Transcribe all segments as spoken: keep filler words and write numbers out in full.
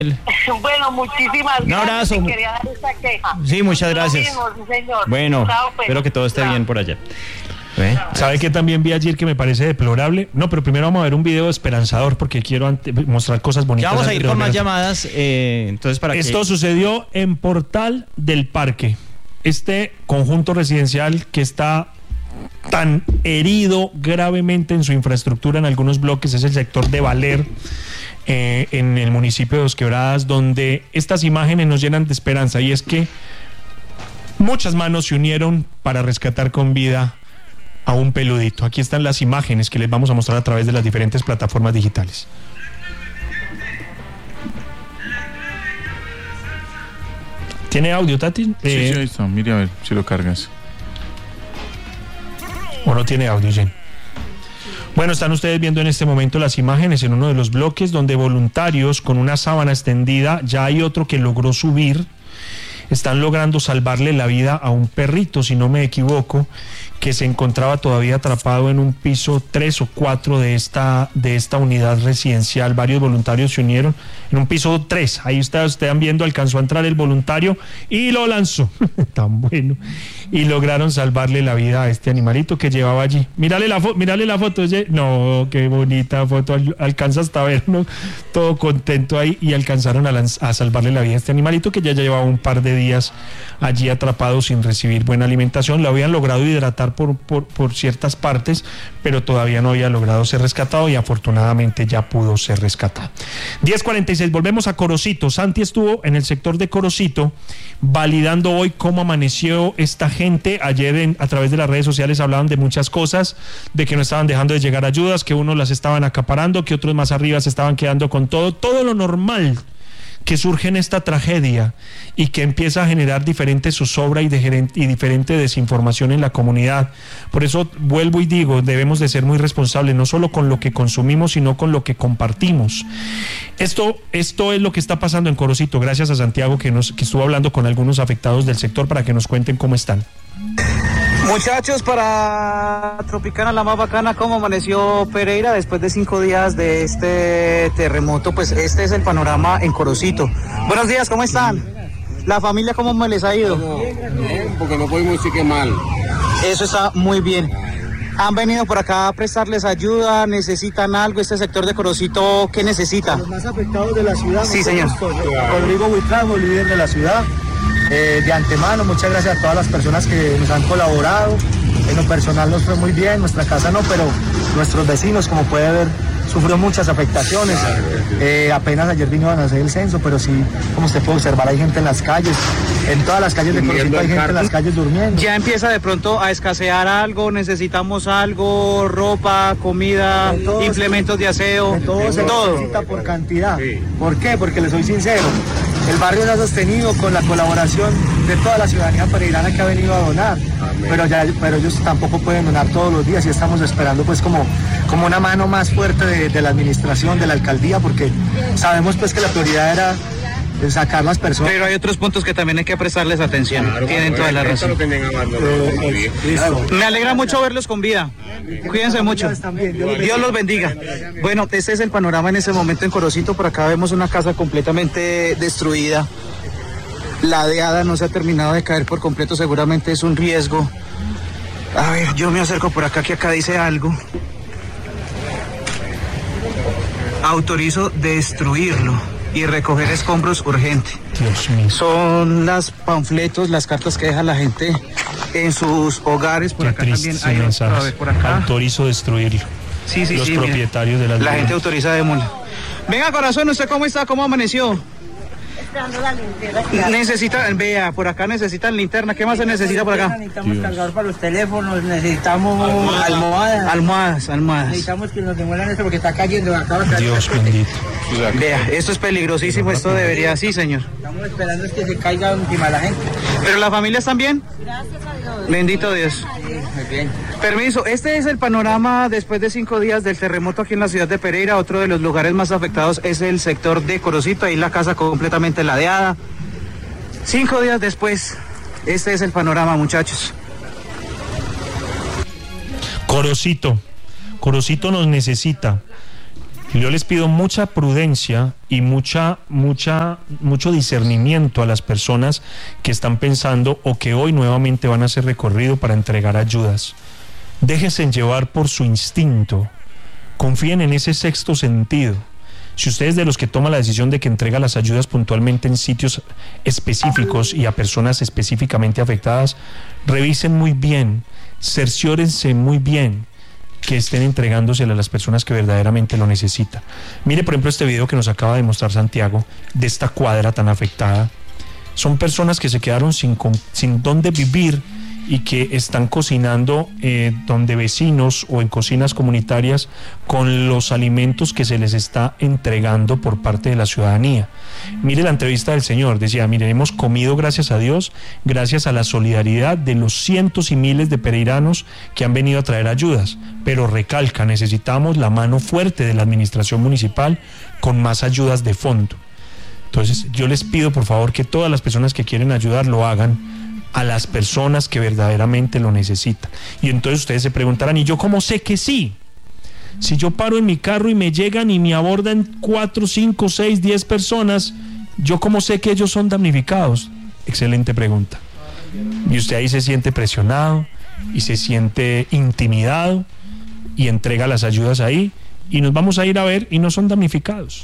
Bueno, muchísimas gracias. Un abrazo. Y quería dar esta queja. Sí, muchas gracias. Lo mismo, sí, señor. Bueno, Chao, pues. espero que todo esté Chao. bien por allá. ¿Eh? ¿Sabe qué también vi ayer que me parece deplorable? No, pero primero vamos a ver un video esperanzador porque quiero ante- mostrar cosas bonitas. Ya vamos a antes ir de con más volver a- llamadas. Eh, entonces, para Esto que... sucedió en Portal del Parque. Este conjunto residencial que está tan herido gravemente en su infraestructura en algunos bloques es el sector de Valer, eh, en el municipio de Dos Quebradas, donde estas imágenes nos llenan de esperanza, y es que muchas manos se unieron para rescatar con vida a un peludito. Aquí están las imágenes que les vamos a mostrar a través de las diferentes plataformas digitales. ¿Tiene audio, Tati? Sí, Eh, sí, ahí está. Mire a ver si lo cargas. ¿O no tiene audio, Jen? Bueno, están ustedes viendo en este momento las imágenes en uno de los bloques donde voluntarios con una sábana extendida, ya hay otro que logró subir, están logrando salvarle la vida a un perrito, si no me equivoco, que se encontraba todavía atrapado en un piso tres o cuatro de esta, de esta unidad residencial. Varios voluntarios se unieron en un piso tres. Ahí está, ustedes viendo, alcanzó a entrar el voluntario y lo lanzó. Tan bueno. Y lograron salvarle la vida a este animalito que llevaba allí. Mírale la, fo mírale la foto. Oye. No, qué bonita foto. Al alcanza hasta ver, ¿no? Todo contento ahí, y alcanzaron a, a salvarle la vida a este animalito que ya llevaba un par de días allí atrapado sin recibir buena alimentación. Lo habían logrado hidratar Por, por, por ciertas partes, pero todavía no había logrado ser rescatado, y afortunadamente ya pudo ser rescatado. diez cuarenta y seis, volvemos a Corocito. Santi estuvo en el sector de Corocito validando hoy cómo amaneció esta gente. Ayer en, a través de las redes sociales hablaban de muchas cosas, de que no estaban dejando de llegar ayudas, que unos las estaban acaparando, que otros más arriba se estaban quedando con todo, todo lo normal que surge en esta tragedia y que empieza a generar diferente zozobra y, de, y diferente desinformación en la comunidad. Por eso vuelvo y digo, debemos de ser muy responsables, no solo con lo que consumimos, sino con lo que compartimos. Esto, esto es lo que está pasando en Corocito, gracias a Santiago que, nos, que estuvo hablando con algunos afectados del sector para que nos cuenten cómo están. Muchachos, para Tropicana, la más bacana, ¿cómo amaneció Pereira después de cinco días de este terremoto? Pues este es el panorama en Corocito. Buenos días, ¿cómo están? ¿La familia cómo me les ha ido? Bien, porque no podemos decir que mal. Eso está muy bien. ¿Han venido por acá a prestarles ayuda? ¿Necesitan algo? ¿Este sector de Corocito qué necesita? Los más afectados de la ciudad. Sí, señor. Rodrigo Buitrago, líder de la ciudad. Eh, de antemano, muchas gracias a todas las personas que nos han colaborado. En lo personal nos fue muy bien, nuestra casa no, pero nuestros vecinos, como puede ver, sufrió muchas afectaciones. Eh, apenas ayer vinieron a hacer el censo, pero sí, como usted puede observar, hay gente en las calles. En todas las calles de Corocito hay gente en las calles durmiendo. Ya empieza de pronto a escasear algo, necesitamos algo, ropa, comida, todo, implementos de aseo, de todo se todo. necesita por cantidad. Sí. ¿Por qué? Porque les soy sincero, el barrio se ha sostenido con la colaboración de toda la ciudadanía pereirana que ha venido a donar. Pero ya, pero ellos tampoco pueden donar todos los días, y estamos esperando pues como, como una mano más fuerte de, de la administración, de la alcaldía, porque sabemos pues que la prioridad era sacar las personas. Pero hay otros puntos que también hay que prestarles atención. Claro, tienen toda la razón. Eh, Me alegra mucho verlos con vida. Cuídense mucho. Dios los bendiga. Bueno, este es el panorama en este momento en Corocito. Por acá vemos una casa completamente destruida. La deada no se ha terminado de caer por completo, seguramente es un riesgo. A ver, yo me acerco por acá, que acá dice algo. Autorizo destruirlo y recoger escombros urgente. Dios mío. Son las panfletos, las cartas que deja la gente en sus hogares. Por Qué acá triste también hay ese mensaje. otro, a ver, por acá. Autorizo destruirlo. Sí, sí, Los sí, propietarios mira. de las La gente viviendas. autoriza de mula. Venga, corazón, ¿usted cómo está? ¿Cómo amaneció? Necesita, vea, por acá necesitan linterna. ¿Qué más se necesita por acá? Necesitamos cargador para los teléfonos, necesitamos almohadas. Almohadas, almohadas. Necesitamos que nos demuelan esto porque está cayendo. Acaba de Dios bendito. Vea, esto es peligrosísimo, esto debería, sí, señor. Estamos esperando es que se caiga encima de la gente. ¿Pero la familia están bien? Gracias a Dios. Bendito Dios. Muy bien. Permiso, este es el panorama después de cinco días del terremoto aquí en la ciudad de Pereira. Otro de los lugares más afectados es el sector de Corocito, ahí la casa completamente ladeada. Cinco días después, este es el panorama, muchachos. Corocito, Corocito nos necesita. Yo les pido mucha prudencia y mucha, mucha, mucho discernimiento a las personas que están pensando o que hoy nuevamente van a hacer recorrido para entregar ayudas. Déjense llevar por su instinto. Confíen en ese sexto sentido. Si usted es de los que toma la decisión de que entrega las ayudas puntualmente en sitios específicos y a personas específicamente afectadas, revisen muy bien, cerciórense muy bien que estén entregándosela a las personas que verdaderamente lo necesitan. Mire, por ejemplo, este video que nos acaba de mostrar Santiago, de esta cuadra tan afectada. Son personas que se quedaron sin, sin dónde vivir y que están cocinando eh, donde vecinos o en cocinas comunitarias con los alimentos que se les está entregando por parte de la ciudadanía. Mire la entrevista del señor, decía, mire, hemos comido gracias a Dios, gracias a la solidaridad de los cientos y miles de pereiranos que han venido a traer ayudas, pero recalca, necesitamos la mano fuerte de la administración municipal con más ayudas de fondo. Entonces yo les pido por favor que todas las personas que quieren ayudar lo hagan a las personas que verdaderamente lo necesitan. Y entonces ustedes se preguntarán, ¿y yo cómo sé que sí? Si yo paro en mi carro y me llegan y me abordan cuatro, cinco, seis, diez personas, ¿yo cómo sé que ellos son damnificados? Excelente pregunta. Y usted ahí se siente presionado y se siente intimidado y entrega las ayudas ahí y nos vamos a ir a ver y no son damnificados.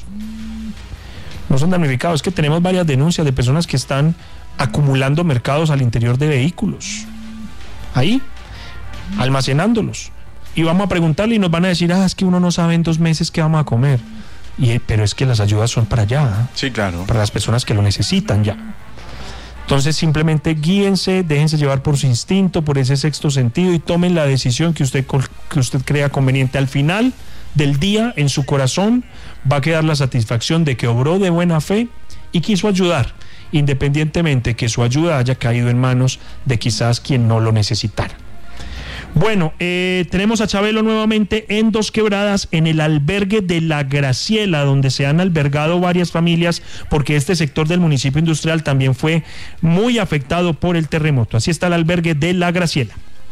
No son damnificados, es que tenemos varias denuncias de personas que están acumulando mercados al interior de vehículos, ahí, almacenándolos, y vamos a preguntarle y nos van a decir, ah, es que uno no sabe en dos meses qué vamos a comer, y, pero es que las ayudas son para allá, ¿eh? Sí, claro. Para las personas que lo necesitan ya. Entonces simplemente guíense, déjense llevar por su instinto, por ese sexto sentido y tomen la decisión que usted, que usted crea conveniente. Al final del día, en su corazón, va a quedar la satisfacción de que obró de buena fe y quiso ayudar, independientemente que su ayuda haya caído en manos de quizás quien no lo necesitara. Bueno, eh, tenemos a Chabelo nuevamente en Dos Quebradas, en el albergue de La Graciela, donde se han albergado varias familias, porque este sector del municipio industrial también fue muy afectado por el terremoto. Así está el albergue de La Graciela.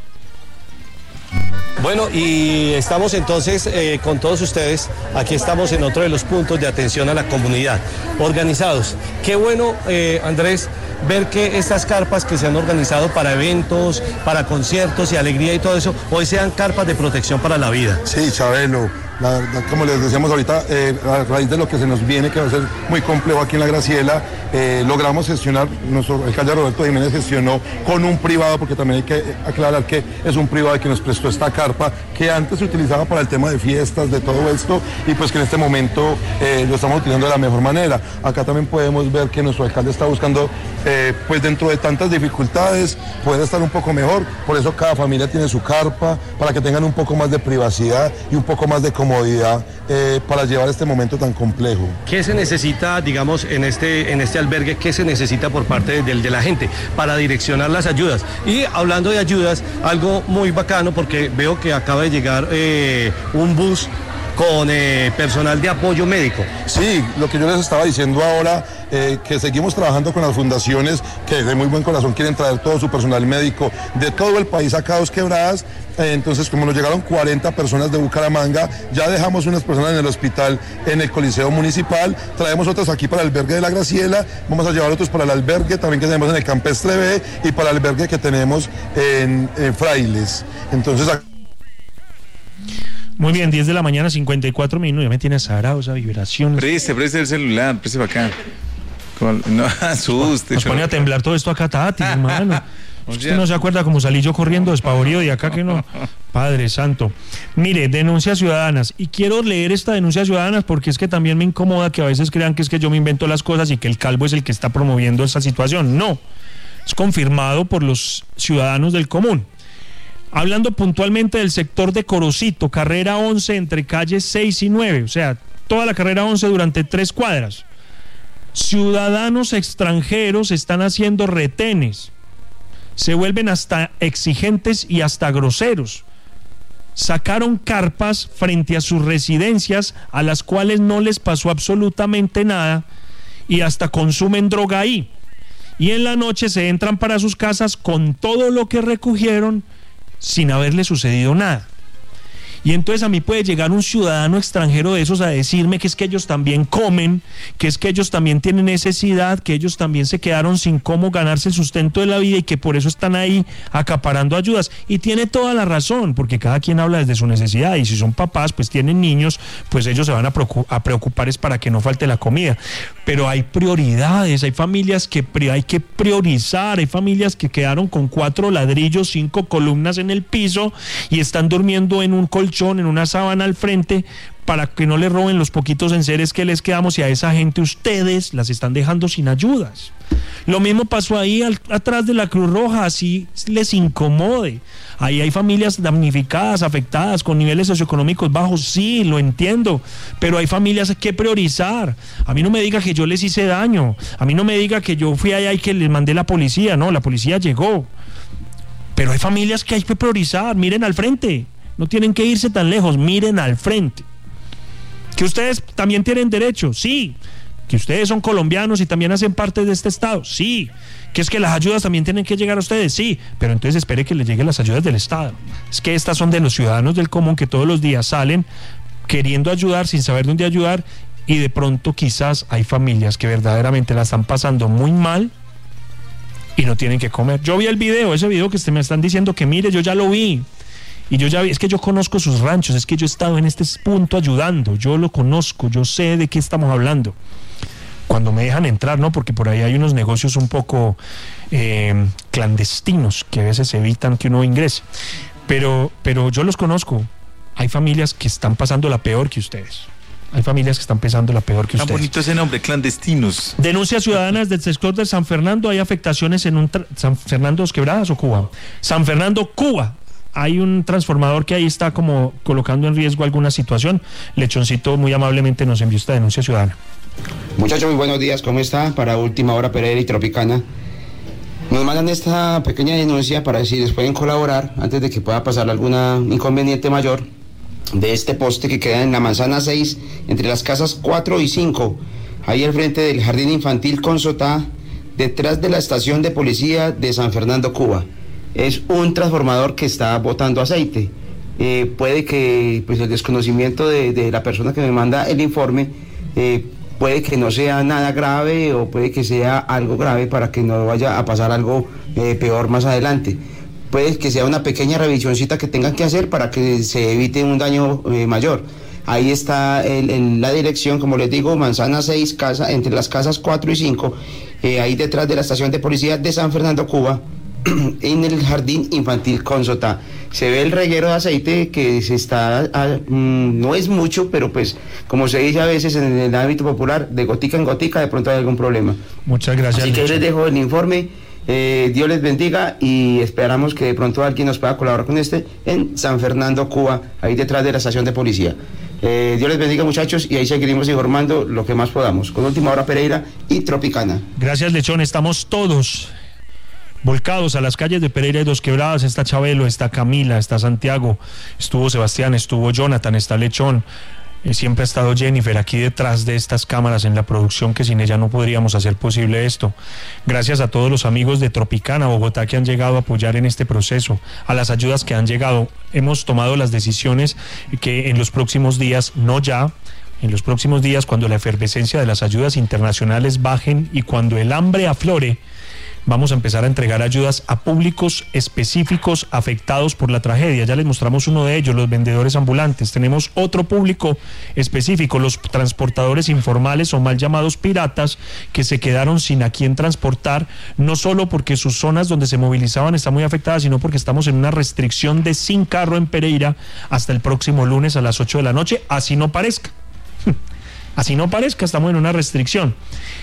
Bueno, y estamos entonces eh, con todos ustedes, aquí estamos en otro de los puntos de atención a la comunidad, organizados. Qué bueno, eh, Andrés, ver que estas carpas que se han organizado para eventos, para conciertos y alegría y todo eso, hoy sean carpas de protección para la vida. Sí, Chabelo, la, la, como les decíamos ahorita, eh, a raíz de lo que se nos viene, que va a ser muy complejo aquí en La Graciela, eh, logramos gestionar, nuestro alcalde Roberto Jiménez gestionó con un privado, porque también hay que aclarar que es un privado que nos prestó esta carpa, que antes se utilizaba para el tema de fiestas, de todo esto, y pues que en este momento eh, lo estamos utilizando de la mejor manera. Acá también podemos ver que nuestro alcalde está buscando, eh, pues dentro de tantas dificultades, poder estar un poco mejor, por eso cada familia tiene su carpa, para que tengan un poco más de privacidad y un poco más de comodidad eh, para llevar este momento tan complejo. ¿Qué se necesita, digamos, en este, en este albergue, qué se necesita por parte de, de la gente para direccionar las ayudas? Y hablando de ayudas, algo muy bacano, porque veo que acaba de llegar eh, un bus con eh, personal de apoyo médico. Sí, lo que yo les estaba diciendo ahora, eh, que seguimos trabajando con las fundaciones que de muy buen corazón quieren traer todo su personal médico de todo el país acá a Dos Quebradas. Eh, entonces, como nos llegaron cuarenta personas de Bucaramanga, ya dejamos unas personas en el hospital, en el Coliseo Municipal, traemos otras aquí para el albergue de La Graciela, vamos a llevar otros para el albergue también que tenemos en el Campestre B y para el albergue que tenemos en, en Frailes. Entonces, aquí... Muy bien, diez de la mañana, cincuenta y cuatro minutos, ya me tiene azarado esa vibración. Preste, preste el celular, preste para acá. Con, no asuste. Nos pone a temblar todo esto acá, Tati, hermano. Usted no se acuerda cómo salí yo corriendo despavorido de acá que no. Padre santo. Mire, denuncias ciudadanas. Y quiero leer esta denuncia ciudadanas porque es que también me incomoda que a veces crean que es que yo me invento las cosas y que el calvo es el que está promoviendo esa situación. No. Es confirmado por los ciudadanos del común. Hablando puntualmente del sector de Corocito, carrera once entre calles seis y nueve, o sea, toda la carrera once durante tres cuadras. Ciudadanos extranjeros están haciendo retenes, se vuelven hasta exigentes y hasta groseros. Sacaron carpas frente a sus residencias a las cuales no les pasó absolutamente nada y hasta consumen droga ahí. Y en la noche se entran para sus casas con todo lo que recogieron sin haberle sucedido nada. Y entonces a mí puede llegar un ciudadano extranjero de esos a decirme que es que ellos también comen, que es que ellos también tienen necesidad, que ellos también se quedaron sin cómo ganarse el sustento de la vida y que por eso están ahí acaparando ayudas. Y tiene toda la razón, porque cada quien habla desde su necesidad, y si son papás, pues tienen niños, pues ellos se van a preocupar, a preocupar es para que no falte la comida. Pero hay prioridades, hay familias que hay que priorizar, hay familias que quedaron con cuatro ladrillos, cinco columnas en el piso y están durmiendo en un colchón, en una sábana al frente, para que no le roben los poquitos enseres que les quedamos, y a esa gente ustedes las están dejando sin ayudas. Lo mismo pasó ahí al, atrás de la Cruz Roja, así les incomode. Ahí hay familias damnificadas, afectadas, con niveles socioeconómicos bajos, sí, lo entiendo, pero hay familias que priorizar. A mí no me diga que yo les hice daño, a mí no me diga que yo fui allá y que les mandé la policía, no, la policía llegó. Pero hay familias que hay que priorizar, miren al frente, no tienen que irse tan lejos, miren al frente. Que ustedes también tienen derecho, sí. Que ustedes son colombianos y también hacen parte de este estado, sí. Que es que las ayudas también tienen que llegar a ustedes, sí. Pero entonces espere que les lleguen las ayudas del estado. Es que estas son de los ciudadanos del común que todos los días salen queriendo ayudar sin saber dónde ayudar, y de pronto quizás hay familias que verdaderamente la están pasando muy mal y no tienen que comer. Yo vi el video, ese video que me están diciendo que mire, yo ya lo vi. Y yo ya vi, es que yo conozco sus ranchos, es que yo he estado en este punto ayudando, yo lo conozco, yo sé de qué estamos hablando. Cuando me dejan entrar, ¿no? Porque por ahí hay unos negocios un poco eh, clandestinos que a veces evitan que uno ingrese. Pero, pero yo los conozco. Hay familias que están pasando la peor que ustedes. Hay familias que están pasando la peor que Tan ustedes. bonito ese nombre, clandestinos. Denuncias ciudadanas del sector de San Fernando. Hay afectaciones en un... Tra- ¿San Fernando Dos Quebradas o Cuba? San Fernando, Cuba. Hay un transformador que ahí está como colocando en riesgo alguna situación. Lechoncito muy amablemente nos envió esta denuncia ciudadana. Muchachos, muy buenos días, ¿cómo está? Para Última Hora Pereira y Tropicana. Nos mandan esta pequeña denuncia para ver si les pueden colaborar antes de que pueda pasar algún inconveniente mayor de este poste que queda en la manzana seis, entre las casas cuatro y cinco, ahí al frente del jardín infantil Consotá, detrás de la estación de policía de San Fernando, Cuba. Es un transformador que está botando aceite. Eh, puede que pues, el desconocimiento de, de la persona que me manda el informe, eh, puede que no sea nada grave o puede que sea algo grave para que no vaya a pasar algo eh, peor más adelante. Puede que sea una pequeña revisioncita que tengan que hacer para que se evite un daño eh, mayor. Ahí está el, el, la dirección, como les digo, manzana seis, casa, entre las casas cuatro y cinco, eh, ahí detrás de la estación de policía de San Fernando, Cuba, en el jardín infantil Consotá. Se ve el reguero de aceite que se está, a, mmm, no es mucho, pero pues como se dice a veces en el ámbito popular, de gotica en gotica de pronto hay algún problema. Muchas gracias. Así que Lecho. Les dejo el informe, eh, Dios les bendiga y esperamos que de pronto alguien nos pueda colaborar con este en San Fernando, Cuba, ahí detrás de la estación de policía. Eh, Dios les bendiga, muchachos, y ahí seguiremos informando lo que más podamos, con Última Hora Pereira y Tropicana. Gracias, Lechón, estamos todos volcados a las calles de Pereira y Dos Quebradas. Está Chabelo, está Camila, está Santiago, estuvo Sebastián, estuvo Jonathan, está Lechón, eh, siempre ha estado Jennifer aquí detrás de estas cámaras en la producción, que sin ella no podríamos hacer posible esto. Gracias a todos los amigos de Tropicana, Bogotá, que han llegado a apoyar en este proceso, a las ayudas que han llegado. Hemos tomado las decisiones que en los próximos días, no ya, en los próximos días, cuando la efervescencia de las ayudas internacionales bajen y cuando el hambre aflore, vamos a empezar a entregar ayudas a públicos específicos afectados por la tragedia. Ya les mostramos uno de ellos, los vendedores ambulantes. Tenemos otro público específico, los transportadores informales o mal llamados piratas, que se quedaron sin a quién transportar, no solo porque sus zonas donde se movilizaban están muy afectadas, sino porque estamos en una restricción de sin carro en Pereira hasta el próximo lunes a las ocho de la noche, así no parezca. Así no parezca, estamos en una restricción.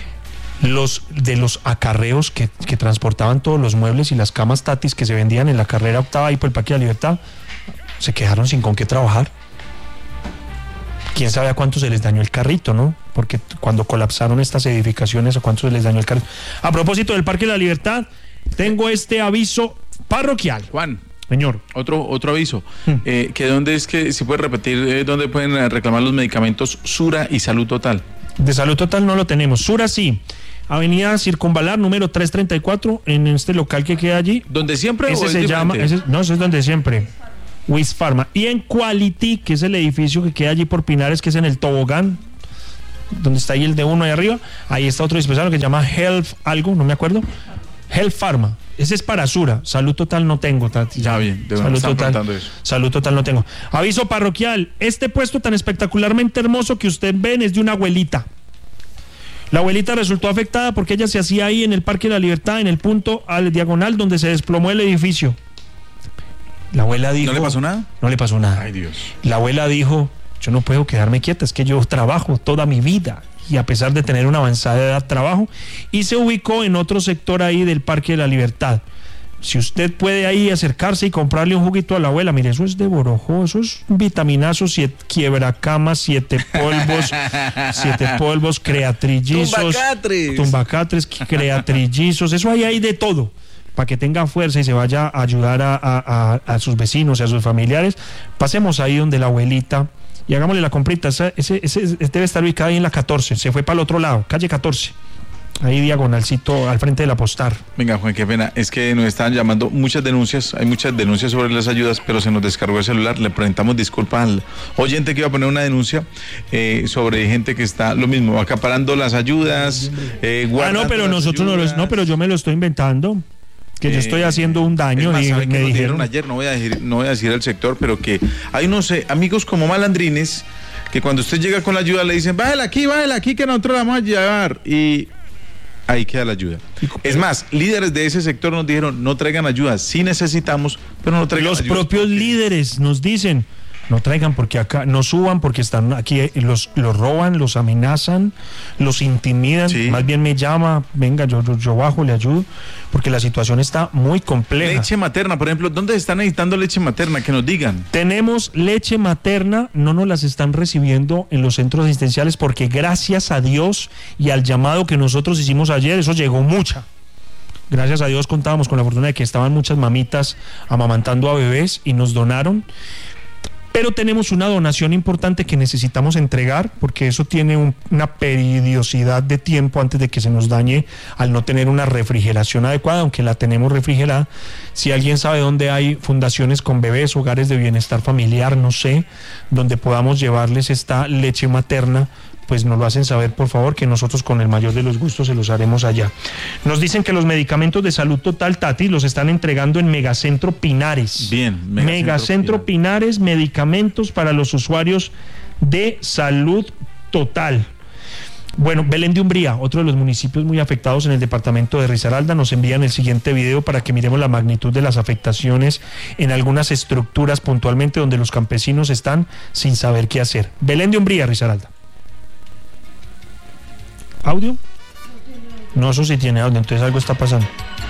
Los de los acarreos que, que transportaban todos los muebles y las camas tatis que se vendían en la carrera octava y por el Parque de la Libertad, se quedaron sin con qué trabajar. Quién sabe a cuánto se les dañó el carrito, ¿no? Porque cuando colapsaron estas edificaciones, a cuánto se les dañó el carrito. A propósito del Parque de la Libertad, tengo este aviso parroquial. Juan. Señor. Otro, otro aviso. Hmm. Eh, que dónde es que, si puede repetir, eh, dónde pueden reclamar los medicamentos Sura y Salud Total. De Salud Total no lo tenemos. Sura sí. Avenida Circunvalar, número trescientos treinta y cuatro, en este local que queda allí. ¿Donde siempre? Ese o se es llama, ese, no, ese es donde siempre. Wiz Pharma. Y en Quality, que es el edificio que queda allí por Pinares, que es en el tobogán, donde está ahí el de uno ahí arriba, ahí está otro dispensario que se llama Health algo, no me acuerdo, Health Pharma. Ese es para Sura. Salud Total no tengo, Tati. Ya bien, de Salud están Total. eso. Salud Total no tengo. Aviso parroquial, este puesto tan espectacularmente hermoso que usted ven es de una abuelita. La abuelita resultó afectada porque ella se hacía ahí en el Parque de la Libertad, en el punto al diagonal donde se desplomó el edificio. La abuela dijo... ¿No le pasó nada? No le pasó nada. Ay, Dios. La abuela dijo, yo no puedo quedarme quieta, es que yo trabajo toda mi vida y a pesar de tener una avanzada edad trabajo, y se ubicó en otro sector ahí del Parque de la Libertad. Si usted puede ahí acercarse y comprarle un juguito a la abuela, mire, eso es de borojó, eso es un vitaminazo, siete, quiebracamas, siete polvos, siete polvos, creatrillizos, Tumbacatres. tumbacatres, creatrillizos, eso ahí hay de todo, para que tenga fuerza y se vaya a ayudar a, a, a, a sus vecinos y a sus familiares. Pasemos ahí donde la abuelita y hagámosle la comprita. Ese, ese, ese debe estar ubicado ahí en la catorce, se fue para el otro lado, calle catorce. Ahí diagonalcito al frente del Apostar. Venga, Juan, qué pena. Es que nos están llamando muchas denuncias. Hay muchas denuncias sobre las ayudas, pero se nos descargó el celular. Le presentamos disculpas al oyente que iba a poner una denuncia eh, sobre gente que está lo mismo, acaparando las ayudas. Eh, ah, no, pero nosotros no, los, no, pero yo me lo estoy inventando. Que yo estoy haciendo un daño. Es más, y ¿sabe me que nos dijeron dijeron ayer, no voy a decir, no voy a decir el sector, pero que hay unos eh, amigos como malandrines que cuando usted llega con la ayuda le dicen, bájala aquí, bájala aquí, que nosotros la vamos a llevar. Y ahí queda la ayuda. Es más, líderes de ese sector nos dijeron, no traigan ayuda, sí necesitamos, pero no traigan Los ayuda. propios porque... líderes nos dicen, no traigan porque acá, no suban porque están aquí, los, los roban, los amenazan, los intimidan, sí. Más bien me llama, venga, yo, yo, yo bajo, le ayudo, porque la situación está muy compleja. Leche materna, por ejemplo, ¿dónde están necesitando leche materna? Que nos digan. Tenemos leche materna, no nos las están recibiendo en los centros asistenciales porque gracias a Dios y al llamado que nosotros hicimos ayer, eso llegó mucha. Gracias a Dios contábamos con la fortuna de que estaban muchas mamitas amamantando a bebés y nos donaron. Pero tenemos una donación importante que necesitamos entregar porque eso tiene un, una periodicidad de tiempo antes de que se nos dañe al no tener una refrigeración adecuada, aunque la tenemos refrigerada. Si alguien sabe dónde hay fundaciones con bebés, hogares de bienestar familiar, no sé, donde podamos llevarles esta leche materna, pues nos lo hacen saber, por favor, que nosotros con el mayor de los gustos se los haremos allá. Nos dicen que los medicamentos de Salud Total, Tati, los están entregando en Megacentro Pinares. Bien, Megacentro, Megacentro Pinares. Pinares, medicamentos para los usuarios de Salud Total. Bueno, Belén de Umbría, otro de los municipios muy afectados en el departamento de Risaralda, nos envían el siguiente video para que miremos la magnitud de las afectaciones en algunas estructuras puntualmente donde los campesinos están sin saber qué hacer. Belén de Umbría, Risaralda. ¿Audio? No, eso sí tiene audio, entonces algo está pasando.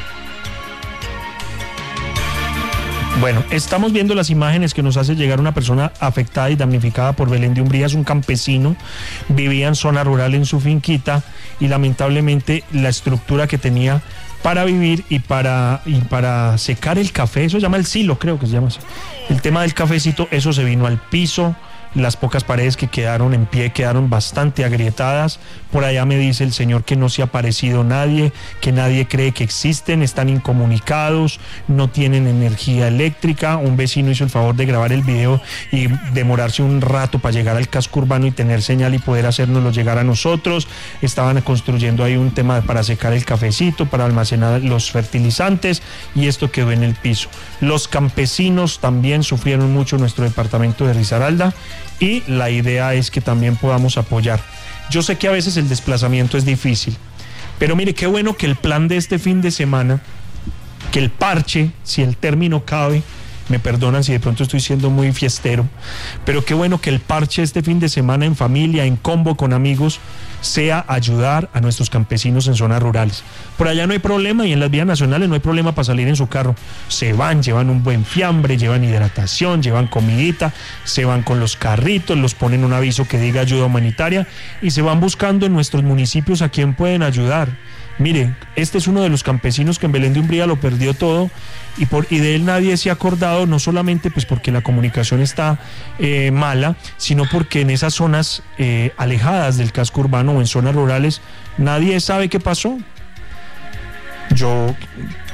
Bueno, estamos viendo las imágenes que nos hace llegar una persona afectada y damnificada por Belén de Umbría. Es un campesino, vivía en zona rural en su finquita y lamentablemente la estructura que tenía para vivir y para, y para secar el café, eso se llama el silo, creo que se llama así. El tema del cafecito, eso se vino al piso. Las pocas paredes que quedaron en pie quedaron bastante agrietadas. Por allá me dice el señor que no se ha aparecido nadie, que nadie cree que existen, están incomunicados, no tienen energía eléctrica. Un vecino hizo el favor de grabar el video y demorarse un rato para llegar al casco urbano y tener señal y poder hacérnoslo llegar a nosotros. Estaban construyendo ahí un tema para secar el cafecito, para almacenar los fertilizantes y esto quedó en el piso. Los campesinos también sufrieron mucho en nuestro departamento de Risaralda. Y la idea es que también podamos apoyar. Yo sé que a veces el desplazamiento es difícil, pero mire qué bueno que el plan de este fin de semana, que el parche, si el término cabe, me perdonan si de pronto estoy siendo muy fiestero, pero qué bueno que el parche este fin de semana en familia, en combo con amigos, sea ayudar a nuestros campesinos en zonas rurales. Por allá no hay problema y en las vías nacionales no hay problema para salir en su carro. Se van, llevan un buen fiambre, llevan hidratación, llevan comidita, se van con los carritos, los ponen un aviso que diga ayuda humanitaria y se van buscando en nuestros municipios a quién pueden ayudar. Mire, este es uno de los campesinos que en Belén de Umbría lo perdió todo y, por, y de él nadie se ha acordado, no solamente pues porque la comunicación está eh, mala, sino porque en esas zonas eh, alejadas del casco urbano o en zonas rurales nadie sabe qué pasó. Yo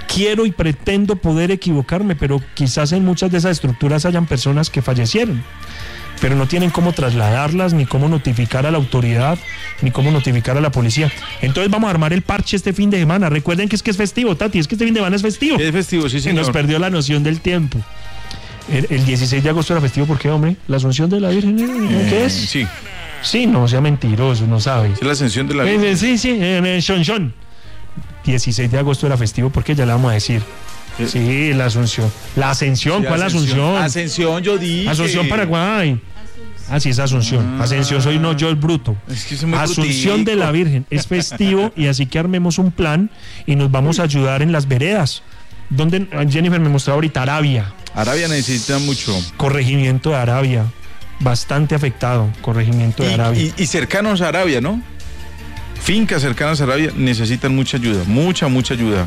quiero y pretendo poder equivocarme, pero quizás en muchas de esas estructuras hayan personas que fallecieron, pero no tienen cómo trasladarlas, ni cómo notificar a la autoridad, ni cómo notificar a la policía. Entonces vamos a armar el parche este fin de semana. Recuerden que es que es festivo, Tati, es que este fin de semana es festivo. Es festivo, sí, señor. Nos perdió la noción del tiempo. El, el dieciséis de agosto era festivo, ¿por qué, hombre? ¿La Asunción de la Virgen? ¿No? ¿Qué es? Sí. Sí, no sea mentiroso, no sabe. Es la Ascensión de la Eh, Virgen. Sí, sí, en el Shon Shon. dieciséis de agosto era festivo porque ya le vamos a decir. Sí, la Asunción. La Ascensión, Sí, ¿cuál Ascensión. Asunción? Ascensión, yo dije. Asunción, Paraguay. Ah, sí, es Asunción. Ah. Ascensión soy no, yo el bruto. Es que soy muy Asunción brutico. de la Virgen. Es festivo y así que armemos un plan y nos vamos a ayudar en las veredas. Donde Jennifer me mostraba ahorita Arabia. Arabia necesita mucho. Corregimiento de Arabia. Bastante afectado. Corregimiento de Y, Arabia. y- y cercanos a Arabia, ¿no? Fincas cercanas a Arabia necesitan mucha ayuda, mucha, mucha ayuda.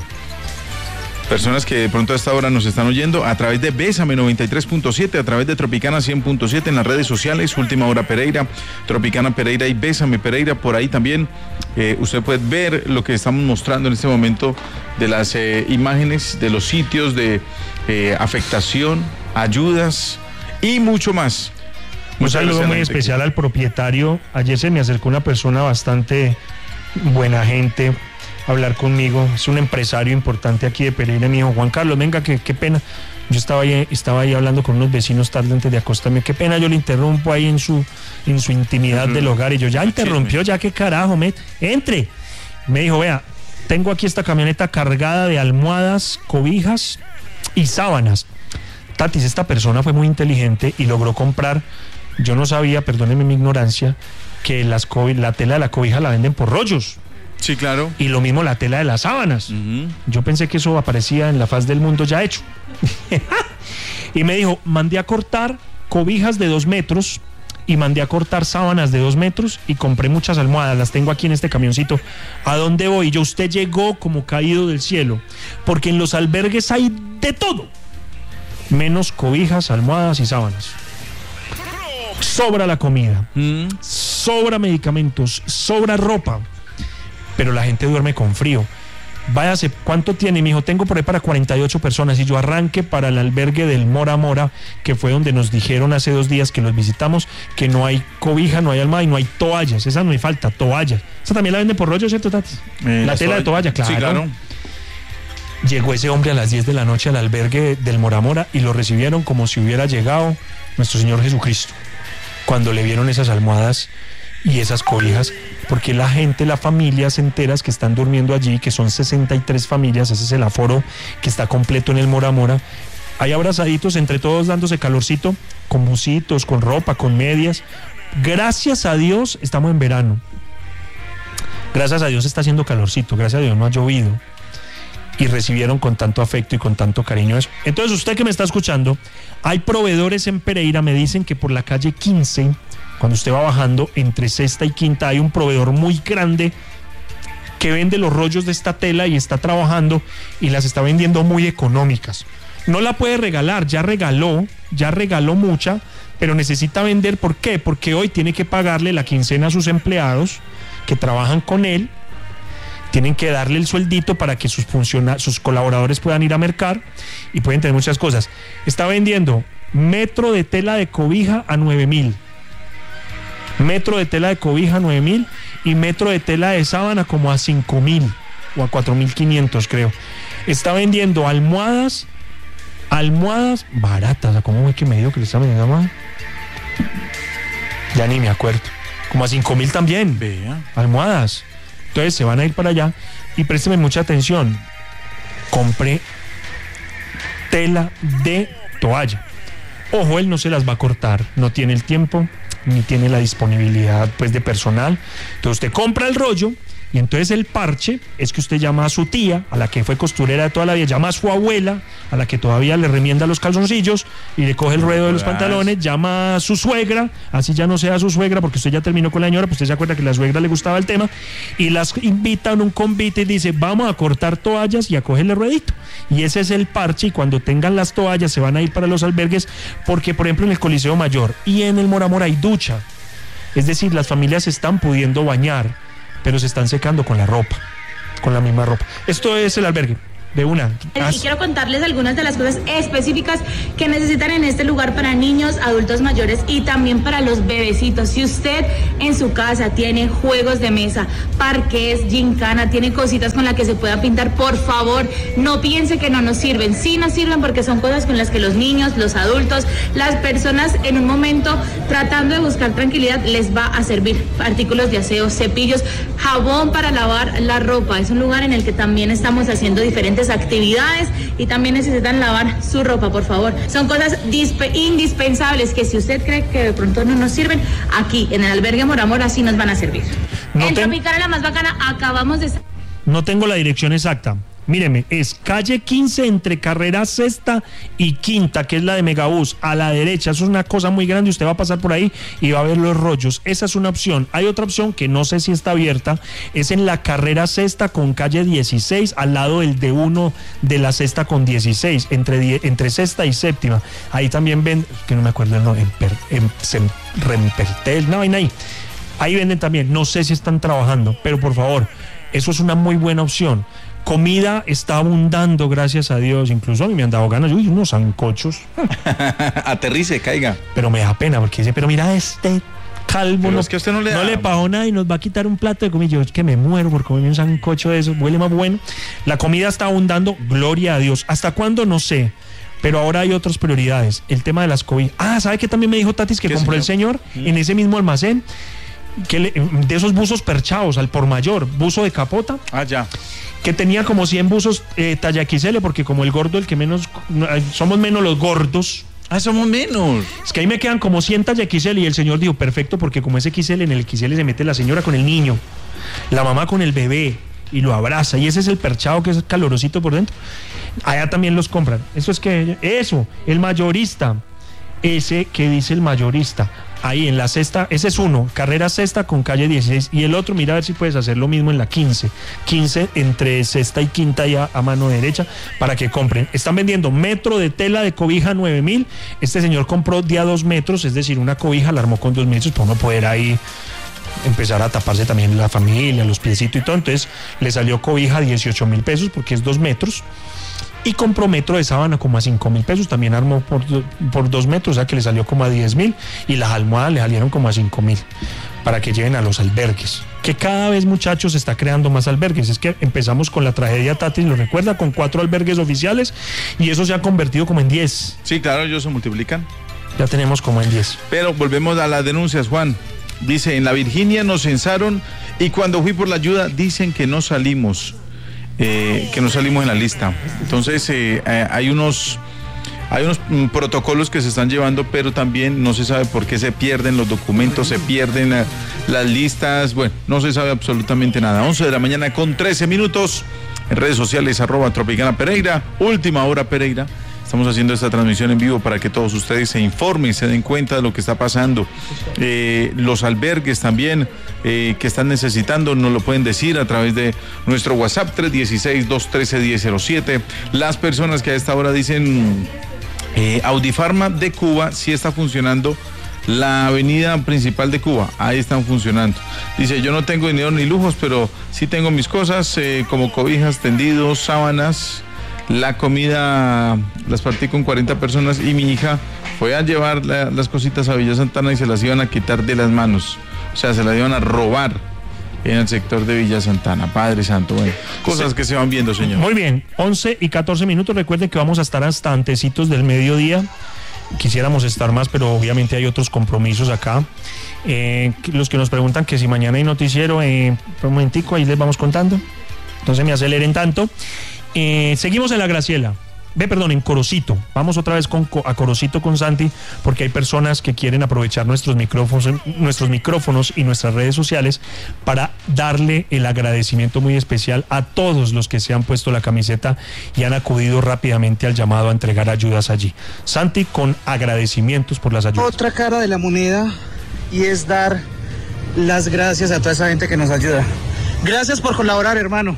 Personas que de pronto a esta hora nos están oyendo a través de Bésame noventa y tres punto siete, a través de Tropicana cien punto siete en las redes sociales, Última Hora Pereira, Tropicana Pereira y Bésame Pereira. Por ahí también eh, usted puede ver lo que estamos mostrando en este momento de las eh, imágenes, de los sitios de eh, afectación, ayudas y mucho más. Un Muchas saludo gracias a la muy gente. especial al propietario. Ayer se me acercó una persona bastante buena gente a hablar conmigo. Es un empresario importante aquí de Pereira. Me dijo, Juan Carlos, venga, que qué pena. Yo estaba ahí, estaba ahí hablando con unos vecinos tarde antes de acostarme. Qué pena, yo le interrumpo ahí en su, en su intimidad Ujú. del hogar. Y yo, ya interrumpió, ya qué carajo, me, entre. Me dijo, vea, tengo aquí esta camioneta cargada de almohadas, cobijas y sábanas. Tatis, esta persona fue muy inteligente y logró comprar, yo no sabía, perdónenme mi ignorancia, que las cobi- la tela de la cobija la venden por rollos. Sí, claro. Y lo mismo la tela de las sábanas. Ujú. Yo pensé que eso aparecía en la faz del mundo ya hecho. Y me dijo, mandé a cortar cobijas de dos metros y mandé a cortar sábanas de dos metros y compré muchas almohadas, las tengo aquí en este camioncito. ¿A dónde voy? Yo, usted llegó como caído del cielo, porque en los albergues hay de todo, menos cobijas, almohadas y sábanas. Sobra la comida, Mm. sobra medicamentos, sobra ropa, pero la gente duerme con frío. Váyase, ¿cuánto tiene? Mi hijo, tengo por ahí para cuarenta y ocho personas y yo arranque para el albergue del Mora Mora, que fue donde nos dijeron hace dos días que los visitamos, que no hay cobija, no hay almohada y no hay toallas. Esa no hay falta, toallas. Esa también la venden por rollo, ¿cierto, Tati? Eh, la las tela de toalla, toallas. claro. Sí, claro. Llegó ese hombre a las diez de la noche al albergue del Mora Mora y lo recibieron como si hubiera llegado nuestro Señor Jesucristo. Cuando le vieron esas almohadas y esas cobijas, porque la gente, las familias enteras que están durmiendo allí, que son sesenta y tres familias, ese es el aforo que está completo en el Mora Mora, hay abrazaditos entre todos dándose calorcito, con busitos, con ropa, con medias. Gracias a Dios estamos en verano. Gracias a Dios está haciendo calorcito, gracias a Dios no ha llovido. Y recibieron con tanto afecto y con tanto cariño eso. Entonces, usted que me está escuchando, hay proveedores en Pereira, me dicen que por la calle quince, cuando usted va bajando entre Sexta y Quinta, hay un proveedor muy grande que vende los rollos de esta tela y está trabajando y las está vendiendo muy económicas. No la puede regalar, ya regaló, ya regaló mucha, pero necesita vender. ¿Por qué? Porque hoy tiene que pagarle la quincena a sus empleados que trabajan con él. Tienen que darle el sueldito para que sus, funciona- sus colaboradores puedan ir a mercar y pueden tener muchas cosas. Está vendiendo metro de tela de cobija a nueve mil. Metro de tela de cobija a nueve mil y metro de tela de sábana como a cinco mil o a cuatro mil quinientos, creo. Está vendiendo almohadas, almohadas baratas. ¿A cómo fue que me dijo que le estaba vendiendo almohadas? Ya ni me acuerdo. Como a cinco mil también. Vea. Almohadas. Entonces se van a ir para allá y présteme mucha atención. Compré tela de toalla. Ojo, él no se las va a cortar, no tiene el tiempo ni tiene la disponibilidad pues de personal. Entonces usted compra el rollo y entonces el parche es que usted llama a su tía, a la que fue costurera de toda la vida, llama a su abuela, a la que todavía le remienda los calzoncillos y le coge el ruedo de los pantalones, llama a su suegra, así ya no sea su suegra porque usted ya terminó con la señora, pues usted se acuerda que a la suegra le gustaba el tema, y las invita a un convite y dice, vamos a cortar toallas y a cogerle ruedito. Y ese es el parche, y cuando tengan las toallas se van a ir para los albergues, porque por ejemplo en el Coliseo Mayor y en el Mora Mora hay ducha. Es decir, las familias se están pudiendo bañar, pero se están secando con la ropa, con la misma ropa. Esto es el albergue. De una. Y quiero contarles algunas de las cosas específicas que necesitan en este lugar para niños, adultos mayores y también para los bebecitos. Si usted en su casa tiene juegos de mesa, parques, gincana, tiene cositas con las que se pueda pintar, por favor, no piense que no nos sirven. Sí nos sirven porque son cosas con las que los niños, los adultos, las personas en un momento tratando de buscar tranquilidad les va a servir. Artículos de aseo, cepillos, jabón para lavar la ropa. Es un lugar en el que también estamos haciendo diferentes actividades y también necesitan lavar su ropa, por favor. Son cosas dispe- indispensables que si usted cree que de pronto no nos sirven, aquí en el albergue Moramora sí nos van a servir. No en ten- Tropicana, la más bacana, acabamos de... No tengo la dirección exacta. Míreme, es calle quince entre carrera sexta y quinta, que es la de Megabús, a la derecha. Eso es una cosa muy grande, usted va a pasar por ahí y va a ver los rollos. Esa es una opción. Hay otra opción que no sé si está abierta, es en la carrera sexta con calle dieciséis, al lado del D uno de la sexta con dieciséis, entre, die, entre sexta y séptima. Ahí también ven, que no me acuerdo el nombre, en, en, en Rempertel, no, vaina ahí. Ahí venden también, no sé si están trabajando, pero por favor, eso es una muy buena opción. Comida está abundando, gracias a Dios. Incluso a mí me han dado ganas, uy, unos sancochos. Aterrice, caiga. Pero me da pena, porque dice, pero mira este calvo, Pero no, es que a usted no le da... no le pagó nada y nos va a quitar un plato de comida. Yo es que me muero por comerme un sancocho de eso, huele más bueno. La comida está abundando, gloria a Dios. ¿Hasta cuándo? No sé. Pero ahora hay otras prioridades. El tema de las cobijas. Ah, ¿sabe qué también me dijo Tatis que compró señor? el señor? ¿Mm? En ese mismo almacén. Que le, de esos buzos perchados al por mayor, buzo de capota. Ah, ya. Que tenía como cien buzos eh, talla equis ele, porque como el gordo, el que menos, somos menos los gordos. Ah, somos menos. Es que ahí me quedan como cien talla equis ele y el señor dijo, perfecto, porque como es equis ele, en el equis ele se mete la señora con el niño, la mamá con el bebé y lo abraza, y ese es el perchado que es calorosito por dentro. Allá también los compran. Eso es que, eso, el mayorista, ese que dice el mayorista. Ahí en la sexta, ese es uno, carrera sexta con calle dieciséis, y el otro, mira a ver si puedes hacer lo mismo en la quince, quince entre sexta y quinta ya a mano derecha para que compren. Están vendiendo metro de tela de cobija nueve mil, este señor compró día dos metros, es decir, una cobija la armó con dos metros para uno poder ahí empezar a taparse también la familia, los piecitos y todo, entonces le salió cobija dieciocho mil pesos porque es dos metros. Y compró metro de sábana como a cinco mil pesos, también armó por, por dos metros, o sea que le salió como a diez mil, y las almohadas le salieron como a cinco mil, para que lleven a los albergues. Que cada vez, muchachos, se está creando más albergues. Es que empezamos con la tragedia Tatis, lo recuerda, con cuatro albergues oficiales, y eso se ha convertido como en diez. Sí, claro, ellos se multiplican. Ya tenemos como en diez. Pero volvemos a las denuncias, Juan. Dice, en la Virginia nos censaron, y cuando fui por la ayuda, dicen que no salimos. Eh, que no salimos en la lista. Entonces eh, eh, hay unos hay unos mm, protocolos que se están llevando, pero también no se sabe por qué se pierden los documentos, se pierden la, las listas, bueno, no se sabe absolutamente nada. once de la mañana con trece minutos, en redes sociales arroba Tropicana Pereira, última hora Pereira. Estamos haciendo esta transmisión en vivo para que todos ustedes se informen, se den cuenta de lo que está pasando. Eh, los albergues también eh, que están necesitando nos lo pueden decir a través de nuestro WhatsApp tres uno seis, dos uno tres, uno cero cero siete. Las personas que a esta hora dicen eh, Audifarma de Cuba sí está funcionando. La avenida principal de Cuba, ahí están funcionando. Dice, yo no tengo dinero ni lujos, pero sí tengo mis cosas eh, como cobijas, tendidos, sábanas. La comida las partí con cuarenta personas y mi hija fue a llevar la, las cositas a Villa Santana y se las iban a quitar de las manos. O sea, se las iban a robar en el sector de Villa Santana. Padre Santo, bueno, cosas sí. que se van viendo, señor. Muy bien, once y catorce minutos. Recuerden que vamos a estar hasta antecitos del mediodía. Quisiéramos estar más, pero obviamente hay otros compromisos acá. Eh, los que nos preguntan que si mañana hay noticiero, eh, un momentico, ahí les vamos contando. Entonces me aceleren tanto. Eh, seguimos en la Graciela, ve, perdón, en Corocito. Vamos otra vez con, a Corocito con Santi, porque hay personas que quieren aprovechar nuestros micrófonos, nuestros micrófonos y nuestras redes sociales para darle el agradecimiento muy especial a todos los que se han puesto la camiseta y han acudido rápidamente al llamado a entregar ayudas allí. Santi, con agradecimientos por las ayudas. Otra cara de la moneda, y es dar las gracias a toda esa gente que nos ayuda. Gracias por colaborar, hermano.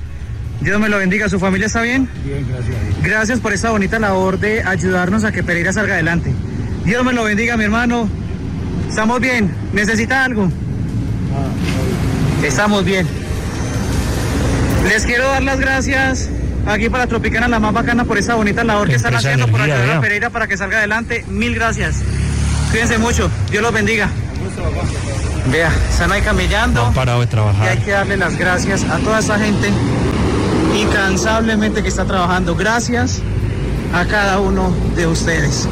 Dios me lo bendiga. ¿Su familia está bien? Bien, gracias. Gracias por esta bonita labor de ayudarnos a que Pereira salga adelante. Dios me lo bendiga, mi hermano. Estamos bien. ¿Necesita algo? Ah, Estamos bien. Les quiero dar las gracias aquí para Tropicana, la más bacana por esa bonita labor que están haciendo por ayudar a Pereira para que salga adelante. Mil gracias. Cuídense mucho. Dios los bendiga. Vea, están ahí camellando. No han parado de trabajar. Y hay que darle las gracias a toda esa gente incansablemente que está trabajando. Gracias a cada uno de ustedes.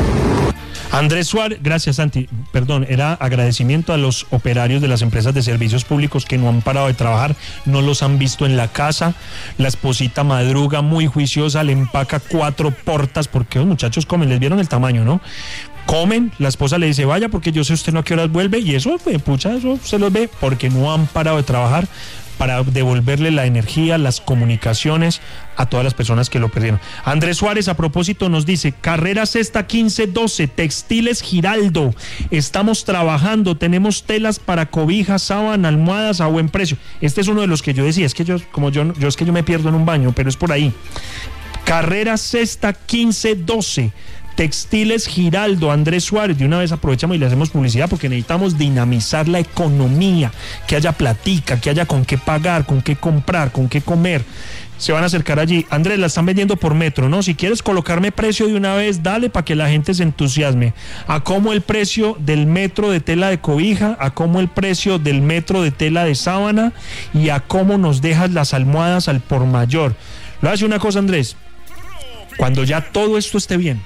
Andrés Suárez, gracias Santi, perdón, era agradecimiento a los operarios de las empresas de servicios públicos que no han parado de trabajar, no los han visto en la casa, la esposita madruga muy juiciosa, le empaca cuatro portas, porque los muchachos comen, les vieron el tamaño, ¿no? Comen, la esposa le dice, vaya, porque yo sé usted no a qué horas vuelve, y eso, pues, pucha, eso se los ve, porque no han parado de trabajar para devolverle la energía, las comunicaciones a todas las personas que lo perdieron. Andrés Suárez, a propósito, nos dice, carrera sexta quince doce, Textiles Giraldo, estamos trabajando, tenemos telas para cobijas, sábana, almohadas a buen precio. Este es uno de los que yo decía, es que yo, como yo, yo es que yo me pierdo en un baño, pero es por ahí. Carrera sexta quince doce, Textiles Giraldo, Andrés Suárez. De una vez aprovechamos y le hacemos publicidad porque necesitamos dinamizar la economía, que haya platica, que haya con qué pagar, con qué comprar, con qué comer. Se van a acercar allí. Andrés, la están vendiendo por metro, ¿no? Si quieres colocarme precio de una vez, dale para que la gente se entusiasme. A cómo el precio del metro de tela de cobija, a cómo el precio del metro de tela de sábana y a cómo nos dejas las almohadas al por mayor. Le voy a decir una cosa, Andrés. Cuando ya todo esto esté bien,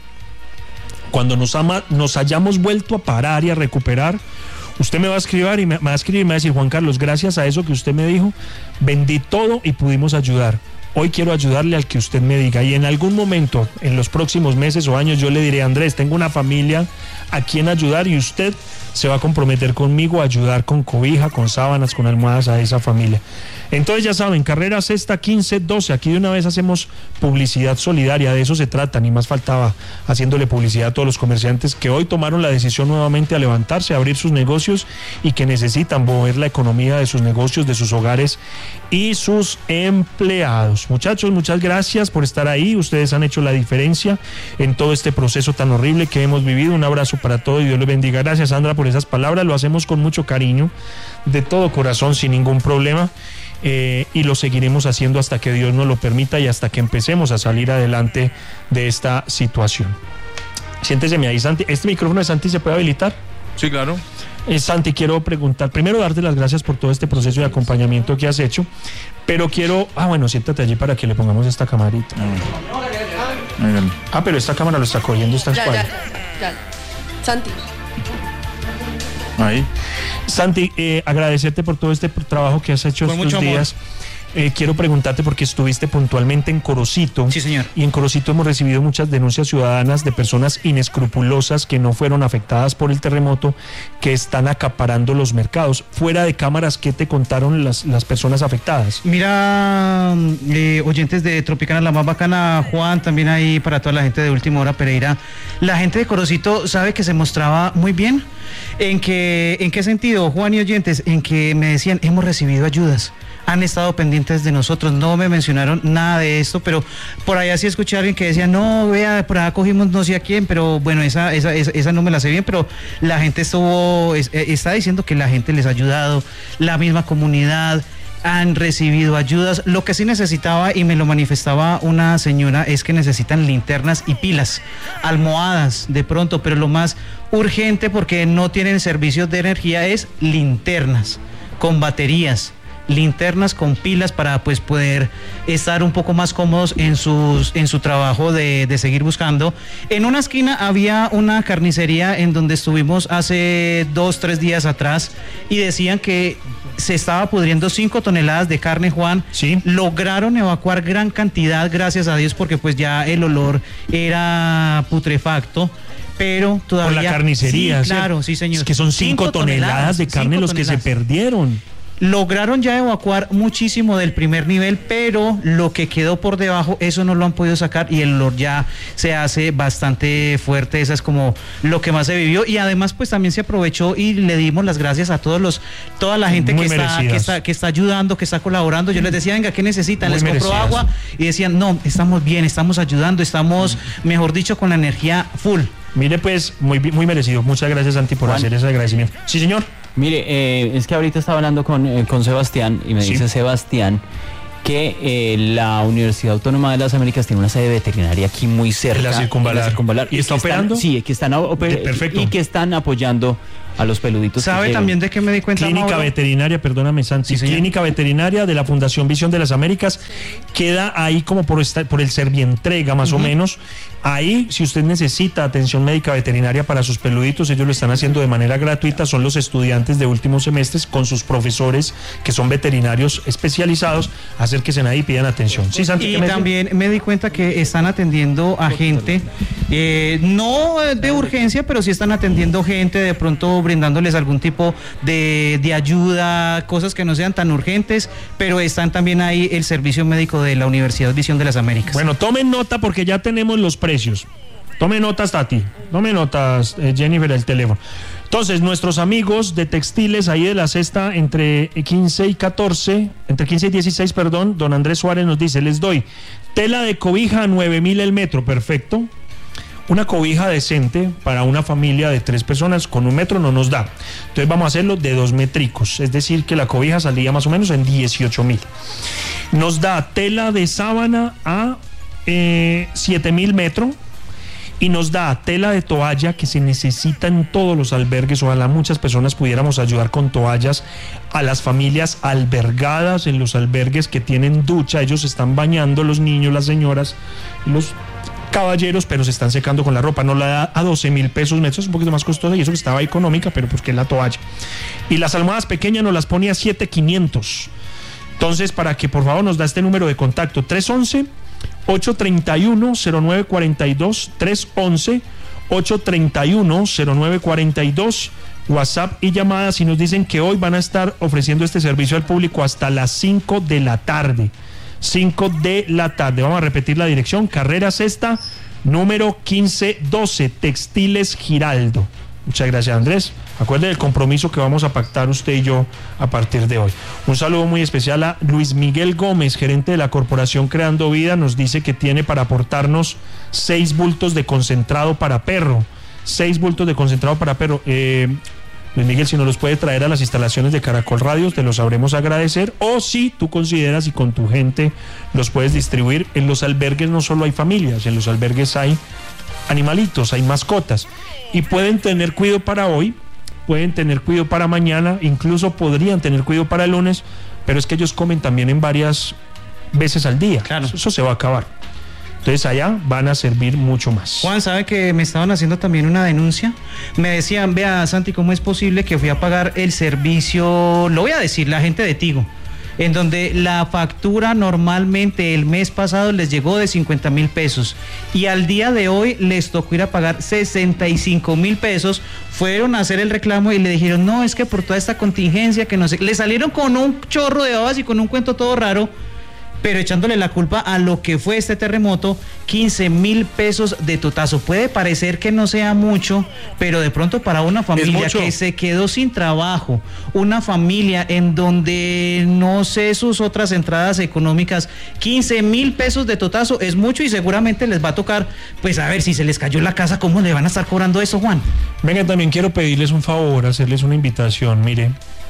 cuando nos, ama, nos hayamos vuelto a parar y a recuperar, usted me va a escribir y me, me va a escribir y me va a decir, Juan Carlos, gracias a eso que usted me dijo, vendí todo y pudimos ayudar. Hoy quiero ayudarle al que usted me diga, y en algún momento, en los próximos meses o años, yo le diré, Andrés, tengo una familia a quien ayudar y usted se va a comprometer conmigo a ayudar con cobija, con sábanas, con almohadas a esa familia. Entonces ya saben, carrera sexta quince doce, aquí de una vez hacemos publicidad solidaria, de eso se trata, ni más faltaba, haciéndole publicidad a todos los comerciantes que hoy tomaron la decisión nuevamente a levantarse, a abrir sus negocios y que necesitan mover la economía de sus negocios, de sus hogares y sus empleados. Muchachos, muchas gracias por estar ahí, ustedes han hecho la diferencia en todo este proceso tan horrible que hemos vivido. Un abrazo para todos y Dios les bendiga. Gracias, Sandra, por esas palabras, lo hacemos con mucho cariño, de todo corazón, sin ningún problema. Eh, y lo seguiremos haciendo hasta que Dios nos lo permita y hasta que empecemos a salir adelante de esta situación. Siéntese ahí, Santi. ¿Este micrófono de Santi se puede habilitar? Sí, claro. Eh, Santi, quiero preguntar, primero darte las gracias por todo este proceso de acompañamiento que has hecho, pero quiero, ah bueno, siéntate allí para que le pongamos esta camarita. Ah, ah pero esta cámara lo está cogiendo esta ya, espalda. Ya, ya. Santi. Ahí. Santi, eh, agradecerte por todo este trabajo que has hecho Con estos días. Eh, quiero preguntarte porque estuviste puntualmente en Corocito. Sí, señor. Y en Corocito hemos recibido muchas denuncias ciudadanas de personas inescrupulosas que no fueron afectadas por el terremoto, que están acaparando los mercados. Fuera de cámaras, ¿qué te contaron las, las personas afectadas? Mira, eh, oyentes de Tropicana, la más bacana, Juan, también ahí para toda la gente de Última Hora, Pereira. La gente de Corocito sabe que se mostraba muy bien. ¿En qué, en qué sentido, Juan y oyentes? En que me decían, hemos recibido ayudas, han estado pendientes de nosotros, no me mencionaron nada de esto, pero por allá sí escuché a alguien que decía, no, vea, por allá cogimos no sé a quién, pero bueno, esa, esa, esa, esa no me la sé bien, pero la gente estuvo, es, está diciendo que la gente les ha ayudado, la misma comunidad, han recibido ayudas. Lo que sí necesitaba, y me lo manifestaba una señora, es que necesitan linternas y pilas, almohadas de pronto, pero lo más urgente, porque no tienen servicios de energía, es linternas con baterías, linternas con pilas para pues poder estar un poco más cómodos en sus en su trabajo de, de seguir buscando. En una esquina había una carnicería en donde estuvimos hace dos, tres días atrás y decían que se estaba pudriendo cinco toneladas de carne, Juan. Sí. Lograron evacuar gran cantidad, gracias a Dios, porque pues ya el olor era putrefacto. Pero todavía... Por la carnicería. Sí, claro, sí, señor. Es que son cinco, cinco toneladas, toneladas de carne los toneladas. que se perdieron. Lograron ya evacuar muchísimo del primer nivel, pero lo que quedó por debajo, eso no lo han podido sacar y el olor ya se hace bastante fuerte. Esa es como lo que más se vivió, y además pues también se aprovechó y le dimos las gracias a todos los, toda la gente que está, que está que está ayudando, que está colaborando. Yo les decía, venga, ¿qué necesitan? Muy les compro merecidas. agua, y decían, no, estamos bien, estamos ayudando, estamos, mejor dicho, con la energía full. Mire, pues, muy, muy merecido. Muchas gracias, Santi, por Juan. hacer ese agradecimiento. Sí, señor. Mire, eh, es que ahorita estaba hablando con, eh, con Sebastián y me sí. dice Sebastián que eh, la Universidad Autónoma de las Américas tiene una sede veterinaria aquí muy cerca. En la Circunvalar. En la Circunvalar. ¿Y está que están- operando? sí, que están oper- Perfecto. y que están apoyando a los peluditos. ¿Sabe que también de qué me di cuenta, Clínica Mauro? Veterinaria, perdóname, Santi. señor. Clínica Veterinaria de la Fundación Visión de las Américas queda ahí como por, esta, por el Servientrega, más o menos. Ahí, si usted necesita atención médica veterinaria para sus peluditos, ellos lo están haciendo de manera gratuita. Son los estudiantes de últimos semestres con sus profesores que son veterinarios especializados. Acérquense ahí y pidan atención. Sí, Santi, Y ¿qué me también me di cuenta que están atendiendo a gente, eh, no de urgencia, pero sí están atendiendo gente, de pronto brindándoles algún tipo de, de ayuda, cosas que no sean tan urgentes, pero están también ahí el servicio médico de la Universidad Visión de las Américas. Bueno, tomen nota porque ya tenemos los precios. Tome notas, Tati. Tome notas, eh, Jennifer, el teléfono. Entonces, nuestros amigos de textiles ahí de la cesta entre quince y catorce, entre quince y dieciséis, perdón, don Andrés Suárez nos dice, les doy tela de cobija a nueve mil el metro, perfecto. Una cobija decente para una familia de tres personas con un metro no nos da. Entonces vamos a hacerlo de dos métricos, es decir, que la cobija saldría más o menos en dieciocho mil. Nos da tela de sábana a eh, siete mil metro. Y nos da tela de toalla que se necesita en todos los albergues. Ojalá muchas personas pudiéramos ayudar con toallas a las familias albergadas en los albergues que tienen ducha. Ellos se están bañando, los niños, las señoras, los caballeros, pero se están secando con la ropa. Nos la da a doce mil pesos metros, un poquito más costosa, y eso que estaba económica, pero pues que es la toalla. Y las almohadas pequeñas nos las pone a siete mil quinientos. Entonces, para que por favor nos da este número de contacto, tres once, ocho treinta y uno, cero nueve cuarenta y dos, tres once, ocho treinta y uno, cero nueve cuarenta y dos, WhatsApp y llamadas, y nos dicen que hoy van a estar ofreciendo este servicio al público hasta las cinco de la tarde. cinco de la tarde. Vamos a repetir la dirección: Carrera Sexta, número quince doce, Textiles Giraldo. Muchas gracias, Andrés. Acuerde del compromiso que vamos a pactar usted y yo a partir de hoy. Un saludo muy especial a Luis Miguel Gómez, gerente de la Corporación Creando Vida. Nos dice que tiene para aportarnos seis bultos de concentrado para perro. Seis bultos de concentrado para perro. Eh, Luis Miguel, si nos los puede traer a las instalaciones de Caracol Radio, te los sabremos agradecer. O si tú consideras y con tu gente los puedes distribuir. En los albergues no solo hay familias, en los albergues hay animalitos, hay mascotas. Y pueden tener cuidado para hoy, pueden tener cuidado para mañana, incluso podrían tener cuidado para el lunes, pero es que ellos comen también en varias veces al día. Claro. Eso, eso se va a acabar. Entonces allá van a servir mucho más. Juan, ¿sabe que me estaban haciendo también una denuncia? Me decían, vea, Santi, ¿cómo es posible que fui a pagar el servicio? Lo voy a decir, la gente de Tigo, en donde la factura normalmente el mes pasado les llegó de cincuenta mil pesos y al día de hoy les tocó ir a pagar sesenta y cinco mil pesos. Fueron a hacer el reclamo y le dijeron, no, es que por toda esta contingencia que no sé, le salieron con un chorro de babas y con un cuento todo raro, pero echándole la culpa a lo que fue este terremoto. Quince mil pesos de totazo. Puede parecer que no sea mucho, pero de pronto para una familia que se quedó sin trabajo, una familia en donde no sé sus otras entradas económicas, quince mil pesos de totazo es mucho y seguramente les va a tocar, pues a ver, si se les cayó la casa, ¿cómo le van a estar cobrando eso, Juan? Venga, también quiero pedirles un favor, hacerles una invitación. Mire,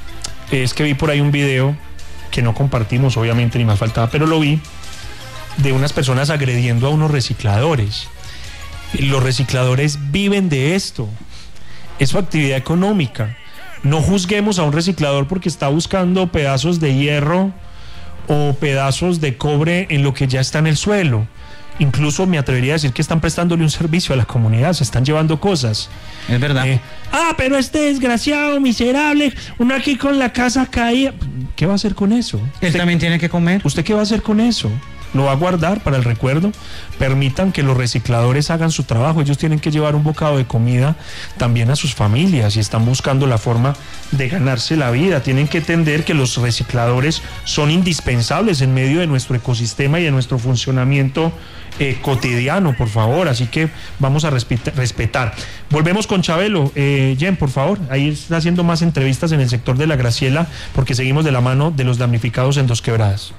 es que vi por ahí un video que no compartimos, obviamente, ni más faltaba, pero lo vi, de unas personas agrediendo a unos recicladores. Los recicladores viven de esto, es su actividad económica. No juzguemos a un reciclador porque está buscando pedazos de hierro o pedazos de cobre en lo que ya está en el suelo. Incluso me atrevería a decir que están prestándole un servicio a la comunidad, se están llevando cosas. Es verdad. Eh, ah, pero este desgraciado, miserable, uno aquí con la casa caída. ¿Qué va a hacer con eso? Él ¿Usted, también tiene que comer. ¿Usted qué va a hacer con eso? ¿Lo va a guardar para el recuerdo? Permitan que los recicladores hagan su trabajo. Ellos tienen que llevar un bocado de comida también a sus familias y están buscando la forma de ganarse la vida. Tienen que entender que los recicladores son indispensables en medio de nuestro ecosistema y de nuestro funcionamiento eh, cotidiano, por favor. Así que vamos a respetar. respetar. Volvemos con Chabelo. Eh, Jen, por favor, ahí está haciendo más entrevistas en el sector de la Graciela porque seguimos de la mano de los damnificados en Dos Quebradas.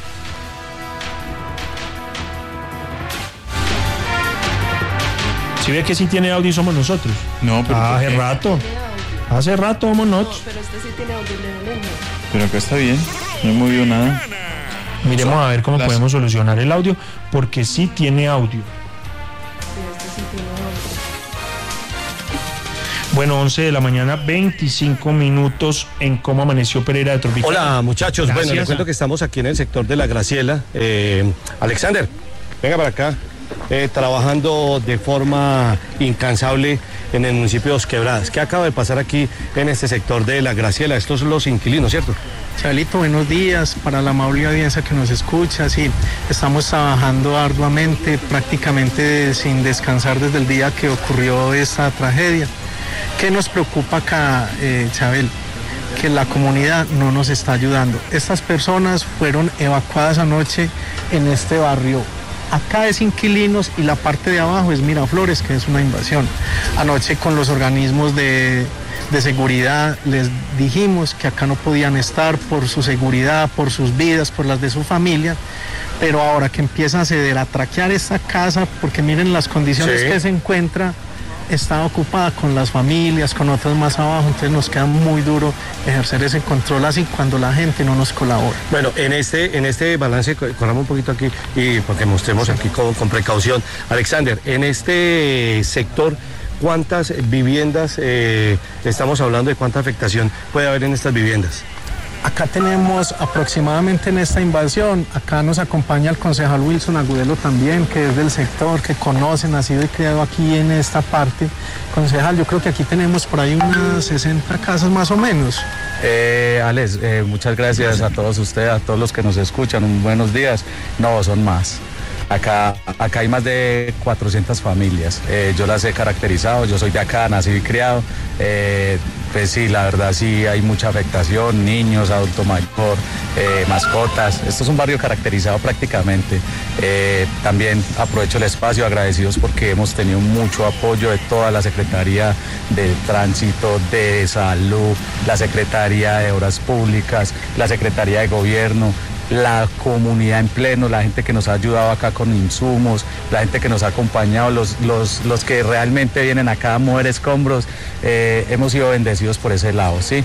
Si ve que sí tiene audio, somos nosotros. No, pero ah, hace ¿por qué? rato. Hace rato somos nosotros. No, pero este sí tiene audio de Belén. Pero acá está bien, no he movido nada. Miremos a ver cómo Las... podemos solucionar el audio, porque sí tiene audio. Bueno, once de la mañana, veinticinco minutos en cómo amaneció Pereira de Tropicana. Hola, muchachos. Gracias. Bueno, les cuento que estamos aquí en el sector de la Graciela. Eh, Alexander, venga para acá. Eh, trabajando de forma incansable en el municipio de Dos Quebradas. ¿Qué acaba de pasar aquí en este sector de la Graciela? Estos son los inquilinos, ¿cierto? Chabelito, buenos días para la amable audiencia que nos escucha. Sí, estamos trabajando arduamente, prácticamente sin descansar desde el día que ocurrió esta tragedia. ¿Qué nos preocupa acá, eh, Chabel? Que la comunidad no nos está ayudando. Estas personas fueron evacuadas anoche en este barrio. Acá es inquilinos y la parte de abajo es Miraflores, que es una invasión. Anoche con los organismos de, de seguridad les dijimos que acá no podían estar por su seguridad, por sus vidas, por las de su familia, pero ahora que empieza a ceder, a traquear esta casa, porque miren las condiciones sí. que se encuentra, está ocupada con las familias, con otras más abajo, entonces nos queda muy duro ejercer ese control así cuando la gente no nos colabora. Bueno, en este, en este balance, corramos un poquito aquí y porque mostremos aquí con, con precaución. Alexander, en este sector, ¿cuántas viviendas, eh, estamos hablando de cuánta afectación puede haber en estas viviendas? Acá tenemos aproximadamente en esta invasión, acá nos acompaña el concejal Wilson Agudelo también, que es del sector, que conoce, nacido y criado aquí en esta parte. Concejal, yo creo que aquí tenemos por ahí unas sesenta casas más o menos. Eh, Alex, eh, muchas gracias a todos ustedes, a todos los que nos escuchan, un buenos días. No, son más. Acá, acá hay más de cuatrocientas familias, eh, yo las he caracterizado, yo soy de acá, nacido y criado, eh, pues sí, la verdad sí hay mucha afectación, niños, adulto mayor, eh, mascotas, esto es un barrio caracterizado prácticamente. Eh, también aprovecho el espacio, agradecidos porque hemos tenido mucho apoyo de toda la Secretaría de Tránsito, de Salud, la Secretaría de Obras Públicas, la Secretaría de Gobierno, la comunidad en pleno, la gente que nos ha ayudado acá con insumos, la gente que nos ha acompañado, los, los, los que realmente vienen acá a mover escombros, eh, hemos sido bendecidos por ese lado, ¿sí?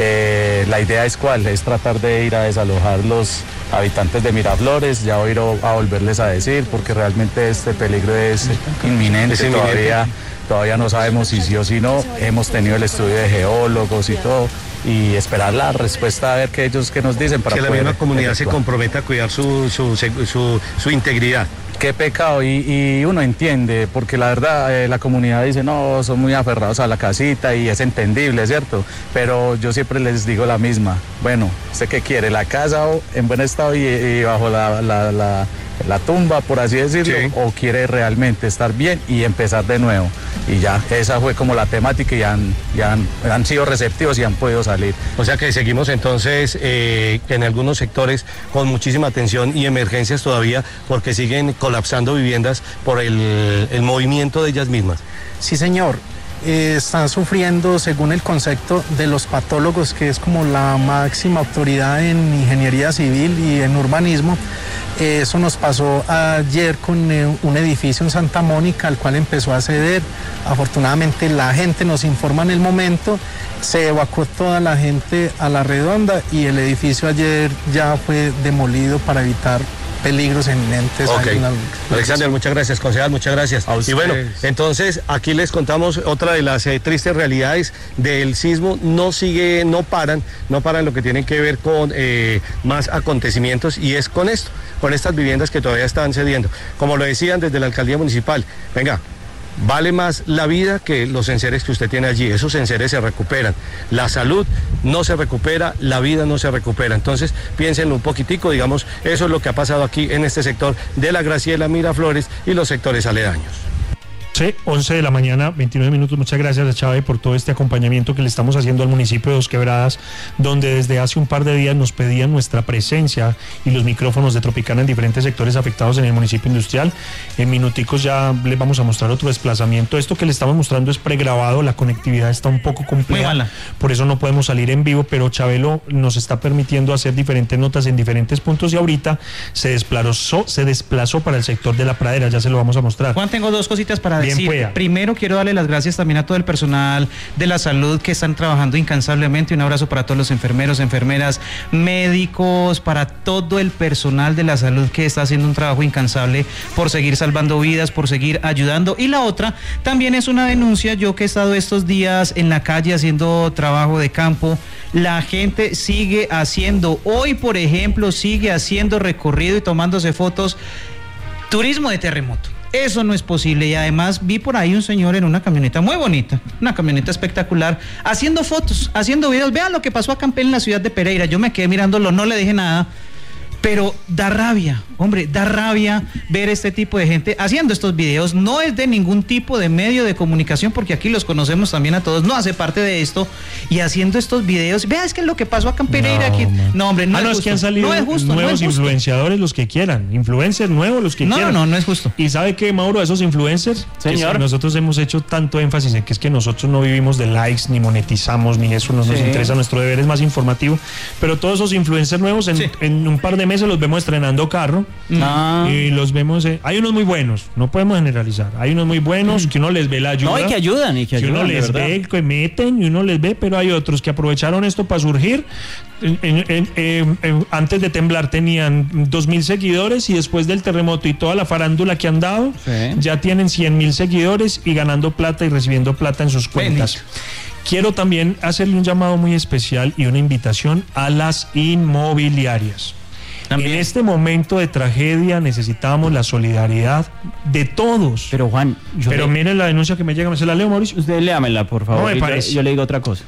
Eh, la idea es cuál, es tratar de ir a desalojar los habitantes de Miraflores, ya voy a, a volverles a decir, porque realmente este peligro es inminente, es inminente. todavía, todavía no sabemos si sí o si no, hemos tenido el estudio de geólogos y todo, y esperar la respuesta a ver qué ellos qué nos dicen para que la misma comunidad efectuar. Se comprometa a cuidar su, su, su, su integridad. Qué pecado, y, y uno entiende, porque la verdad eh, la comunidad dice, no, son muy aferrados a la casita y es entendible, ¿cierto? Pero yo siempre les digo la misma, bueno, ¿usted qué quiere? ¿La casa en buen estado y, y bajo la, la, la, la tumba, por así decirlo? Sí. ¿O quiere realmente estar bien y empezar de nuevo? Y ya, esa fue como la temática y han, ya han, han sido receptivos y han podido salir. O sea que seguimos entonces eh, en algunos sectores con muchísima atención y emergencias todavía porque siguen colapsando viviendas por el, el movimiento de ellas mismas. Sí, señor. Eh, están sufriendo, según el concepto de los patólogos, que es como la máxima autoridad en ingeniería civil y en urbanismo. Eh, eso nos pasó ayer con eh, un edificio en Santa Mónica, al cual empezó a ceder. Afortunadamente la gente nos informa en el momento, se evacuó toda la gente a la redonda y el edificio ayer ya fue demolido para evitar peligros eminentes. Okay. Una... Alexander, muchas gracias, concejal, muchas gracias. Y bueno, entonces aquí les contamos otra de las eh, tristes realidades del sismo. No sigue, no paran, no paran lo que tiene que ver con eh, más acontecimientos y es con esto, con estas viviendas que todavía están cediendo. Como lo decían desde la alcaldía municipal, venga, vale más la vida que los enseres que usted tiene allí. Esos enseres se recuperan. La salud no se recupera, la vida no se recupera. Entonces, piénsenlo un poquitico, digamos, eso es lo que ha pasado aquí en este sector de la Graciela, Miraflores y los sectores aledaños. Sí, once de la mañana, veintinueve minutos. Muchas gracias a Chávez por todo este acompañamiento que le estamos haciendo al municipio de Dos Quebradas, donde desde hace un par de días nos pedían nuestra presencia y los micrófonos de Tropicana en diferentes sectores afectados en el municipio industrial. En minuticos ya les vamos a mostrar otro desplazamiento. Esto que le estamos mostrando es pregrabado, la conectividad está un poco compleja, por eso no podemos salir en vivo, pero Chabelo nos está permitiendo hacer diferentes notas en diferentes puntos y ahorita se desplazó, se desplazó para el sector de La Pradera, ya se lo vamos a mostrar. Juan, tengo dos cositas para también decir, pueda. primero quiero darle las gracias también a todo el personal de la salud que están trabajando incansablemente. Un abrazo para todos los enfermeros, enfermeras, médicos, para todo el personal de la salud que está haciendo un trabajo incansable por seguir salvando vidas, por seguir ayudando. Y la otra también es una denuncia. Yo que he estado estos días en la calle haciendo trabajo de campo, la gente sigue haciendo, hoy por ejemplo, sigue haciendo recorrido y tomándose fotos. Turismo de terremoto. Eso no es posible. Y además vi por ahí un señor en una camioneta muy bonita, una camioneta espectacular, haciendo fotos, haciendo videos. Vean lo que pasó acá en la ciudad de Pereira. Yo me quedé mirándolo, no le dije nada. Pero da rabia, hombre, da rabia ver este tipo de gente haciendo estos videos. No es de ningún tipo de medio de comunicación, porque aquí los conocemos también a todos, no hace parte de esto, y haciendo estos videos. Vea, es que lo que pasó acá en Pereira, No, aquí, man. no hombre, no Ah, es no, es justo. que han salido no es justo, nuevos no es justo. influenciadores, los que quieran, influencers nuevos, los que No, quieran. no, no es justo. ¿Y sabe qué, Mauro, a esos influencers? Señor. Que nosotros hemos hecho tanto énfasis en que es que nosotros no vivimos de likes, ni monetizamos, ni eso, no nos Sí. interesa, nuestro deber es más informativo, pero todos esos influencers nuevos, en, Sí. en un par de meses los vemos estrenando carro, Ah. y los vemos, eh, hay unos muy buenos, no podemos generalizar, hay unos muy buenos que uno les ve la ayuda. No, y que ayudan, y que que uno ayudan, de les verdad. ve, que meten y uno les ve, pero hay otros que aprovecharon esto para surgir. En- en- en- eh, eh, antes de temblar tenían dos mil seguidores y después del terremoto y toda la farándula que han dado, Sí. ya tienen cien mil seguidores y ganando plata y recibiendo plata en sus cuentas. Quiero también hacerle un llamado muy especial y una invitación a las inmobiliarias. También. En este momento de tragedia necesitamos la solidaridad de todos. Pero Juan, yo Pero le- miren la denuncia que me llega, ¿me se la leo, Mauricio? usted léamela, por favor. No me y yo- parece. Yo, le digo otra cosa.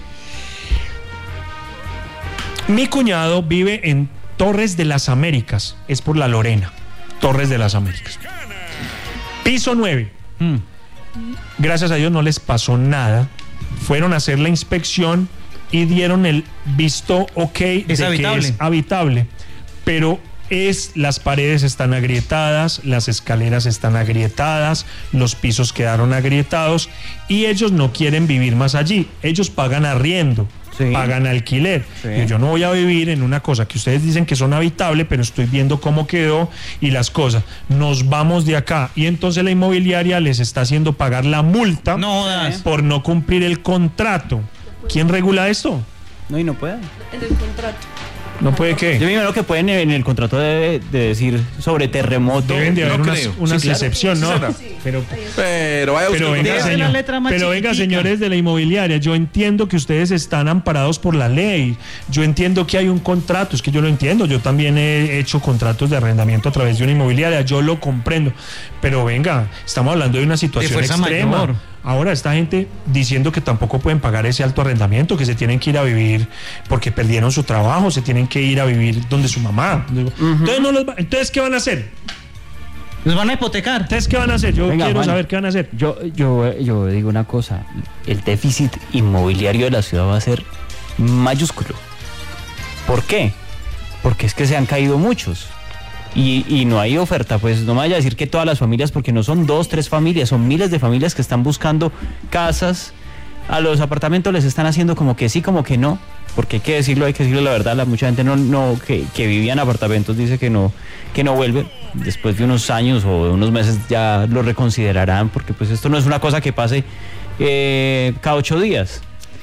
Mi cuñado vive en Torres de las Américas, es por la Lorena, Torres de las Américas. Piso nueve. Mm. Gracias a Dios no les pasó nada. Fueron a hacer la inspección y dieron el visto ok Es de habitable. que es habitable. Pero es, las paredes están agrietadas, las escaleras están agrietadas, los pisos quedaron agrietados y ellos no quieren vivir más allí. Ellos pagan arriendo. Sí. Pagan alquiler. Sí. Y yo no voy a vivir en una cosa que ustedes dicen que son habitables, pero estoy viendo cómo quedó y las cosas. Nos vamos de acá. Y entonces la inmobiliaria les está haciendo pagar la multa No jodas. por no cumplir el contrato. ¿Quién regula esto? No, y no pueden. En el contrato. ¿No puede Yo qué? me imagino que pueden en el contrato de, de decir sobre terremoto. Deben de haber No unas, creo. unas Sí, claro. excepciones, ¿no? será. Pero, Pero vaya pero usted. venga, Debe ser señor- la letra más pero venga, chiquitica. señores de la inmobiliaria, yo entiendo que ustedes están amparados por la ley. Yo entiendo que hay un contrato, es que yo lo entiendo. Yo también he hecho contratos de arrendamiento a través de una inmobiliaria, yo lo comprendo. Pero venga, estamos hablando de una situación fuerza extrema. mayor. Ahora esta gente diciendo que tampoco pueden pagar ese alto arrendamiento, que se tienen que ir a vivir porque perdieron su trabajo, se tienen que ir a vivir donde su mamá. Entonces, no los va- entonces, ¿qué van a hacer? Nos van a hipotecar. ¿Ustedes qué van a hacer? Yo Venga, quiero Juan. saber qué van a hacer. Yo, yo, yo digo una cosa, el déficit inmobiliario de la ciudad va a ser mayúsculo. ¿Por qué? Porque es que se han caído muchos. Y, y no hay oferta, pues no me vaya a decir que todas las familias, porque no son dos, tres familias, son miles de familias que están buscando casas. A los apartamentos les están haciendo como que sí, como que no, porque hay que decirlo, hay que decirlo la verdad, la mucha gente no, no que, que vivía en apartamentos dice que no, que no vuelve, después de unos años o de unos meses ya lo reconsiderarán, porque pues esto no es una cosa que pase eh, cada ocho días,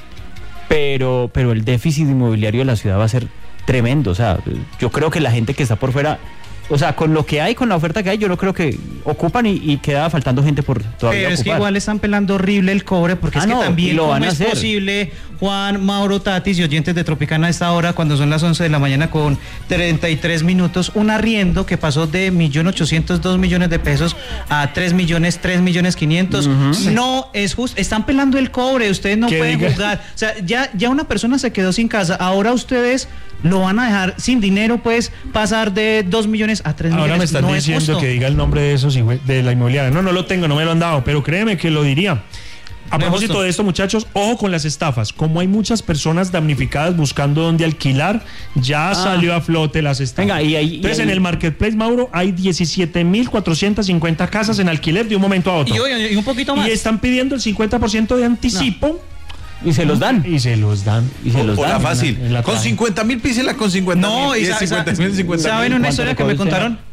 pero, pero el déficit inmobiliario de la ciudad va a ser tremendo, o sea, yo creo que la gente que está por fuera, o sea, con lo que hay, con la oferta que hay, yo no creo que ocupan y, y queda faltando gente por todavía Pero es que ocupar. igual están pelando horrible el cobre, porque Ah, es que no, también y lo cómo van a es hacer. posible, Juan, Mauro, Tatis y oyentes de Tropicana a esta hora, cuando son las once de la mañana con treinta y tres minutos, un arriendo que pasó de un millón ochocientos dos millones de pesos a tres millones, tres millones quinientos. No es justo, están pelando el cobre, ustedes no Que pueden diga- juzgar. O sea, ya, ya una persona se quedó sin casa, ahora ustedes lo van a dejar sin dinero, pues pasar de dos millones a tres millones. Ahora me están no es diciendo justo. que diga el nombre de esos hijue- de la inmobiliaria. No, no lo tengo, no me lo han dado, pero créeme que lo diría. A No es propósito justo. de esto, muchachos, ojo con las estafas. Como hay muchas personas damnificadas buscando dónde alquilar, ya salió a flote las estafas. Venga, y ahí- y Entonces, ahí- en el Marketplace, Mauro, hay diecisiete mil cuatrocientas cincuenta casas en alquiler de un momento a otro. Y, oye, y un poquito más. Y están pidiendo el cincuenta por ciento de anticipo. Y se los dan. Y se los dan. Y se los Hola, dan. fácil. en la Con traje. cincuenta mil, písela con cincuenta mil. No, y es sa- cincuenta sa- mil, cincuenta ¿saben mil. una ¿Cuánto historia le que me cobra usted? contaron?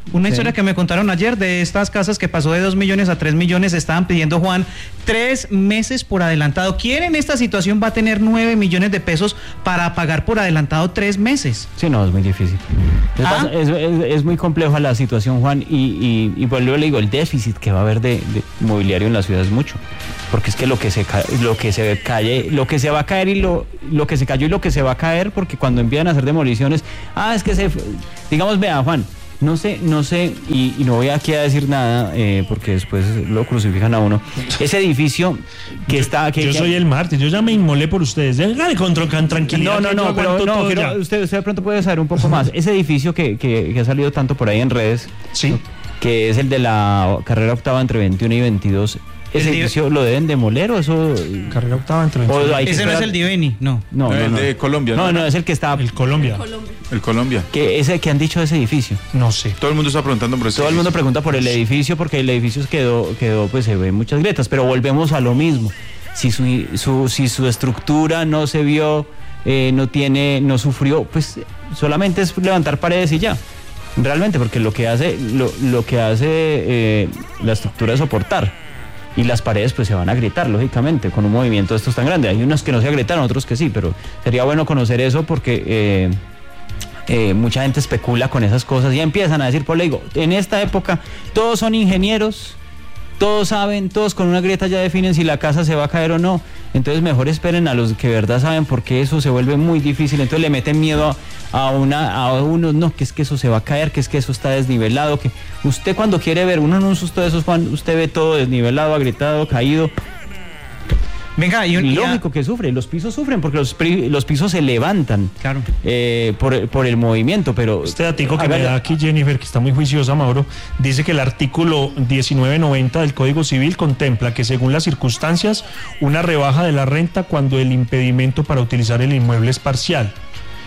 Una Sí. historia que me contaron ayer de estas casas que pasó de dos millones a tres millones, estaban pidiendo, Juan, tres meses por adelantado. ¿Quién en esta situación va a tener nueve millones de pesos para pagar por adelantado tres meses? Sí, no, es muy difícil. Es, ¿Ah? es, es- es muy compleja la situación, Juan, y, y, y pues yo le digo, el déficit que va a haber de, de mobiliario en la ciudad es mucho, porque es que lo que se ca- lo que se cae, lo que se va a caer y lo, lo que se cayó y lo que se va a caer, porque cuando empiezan a hacer demoliciones, ah, es que se, digamos, vea, Juan, no sé, no sé, y, y no voy aquí a decir nada, eh, porque después lo crucifican a uno. Ese edificio que está... Que, Yo que- soy el martes, yo ya me inmolé por ustedes. Déjale con tran- tranquilidad. No, no, que yo no, pero aguanto no, todo quiero- ya. usted, usted de pronto puede saber un poco más. Ese edificio que, que, que ha salido tanto por ahí en redes, sí, que es el de la carrera octava entre veintiuno y veintidós, ¿ese El di- edificio lo deben demoler o eso...? Carrera octava entre o hay que Ese no es esperar? el Diveni, no. No, no, el no. de Colombia, No, ¿no? no, es el que está... El Colombia. El Colombia. Que ese que han dicho de ese edificio. No sé. Todo el mundo está preguntando por eso. Todo el mundo pregunta por el edificio porque el edificio quedó, quedó pues se ven muchas grietas, pero volvemos a lo mismo. Si su, su- si su estructura no se vio, eh, no tiene, no sufrió, pues solamente es levantar paredes y ya. Realmente, porque lo que hace, lo, lo que hace eh, la estructura es soportar. Y las paredes pues se van a agrietar, lógicamente, con un movimiento de estos tan grande. Hay unos que no se agrietaron, otros que sí, pero sería bueno conocer eso porque eh, eh, mucha gente especula con esas cosas y empiezan a decir, pues le digo, en esta época todos son ingenieros, todos saben, todos con una grieta ya definen si la casa se va a caer o no. Entonces mejor esperen a los que de verdad saben, porque eso se vuelve muy difícil. Entonces le meten miedo a, a una a unos, no, que es que eso se va a caer, que es que eso está desnivelado, que usted cuando quiere ver uno en un susto de esos, Juan, usted ve todo desnivelado, agrietado, caído. Venga, y, un, y a- lógico que sufre, los pisos sufren porque los, pri- los pisos se levantan Claro. eh, por, el- por el movimiento, pero... Este datico que me hágale- da aquí Jennifer, que está muy juiciosa, Mauro, dice que el artículo diecinueve noventa del Código Civil contempla que según las circunstancias, una rebaja de la renta cuando el impedimento para utilizar el inmueble es parcial.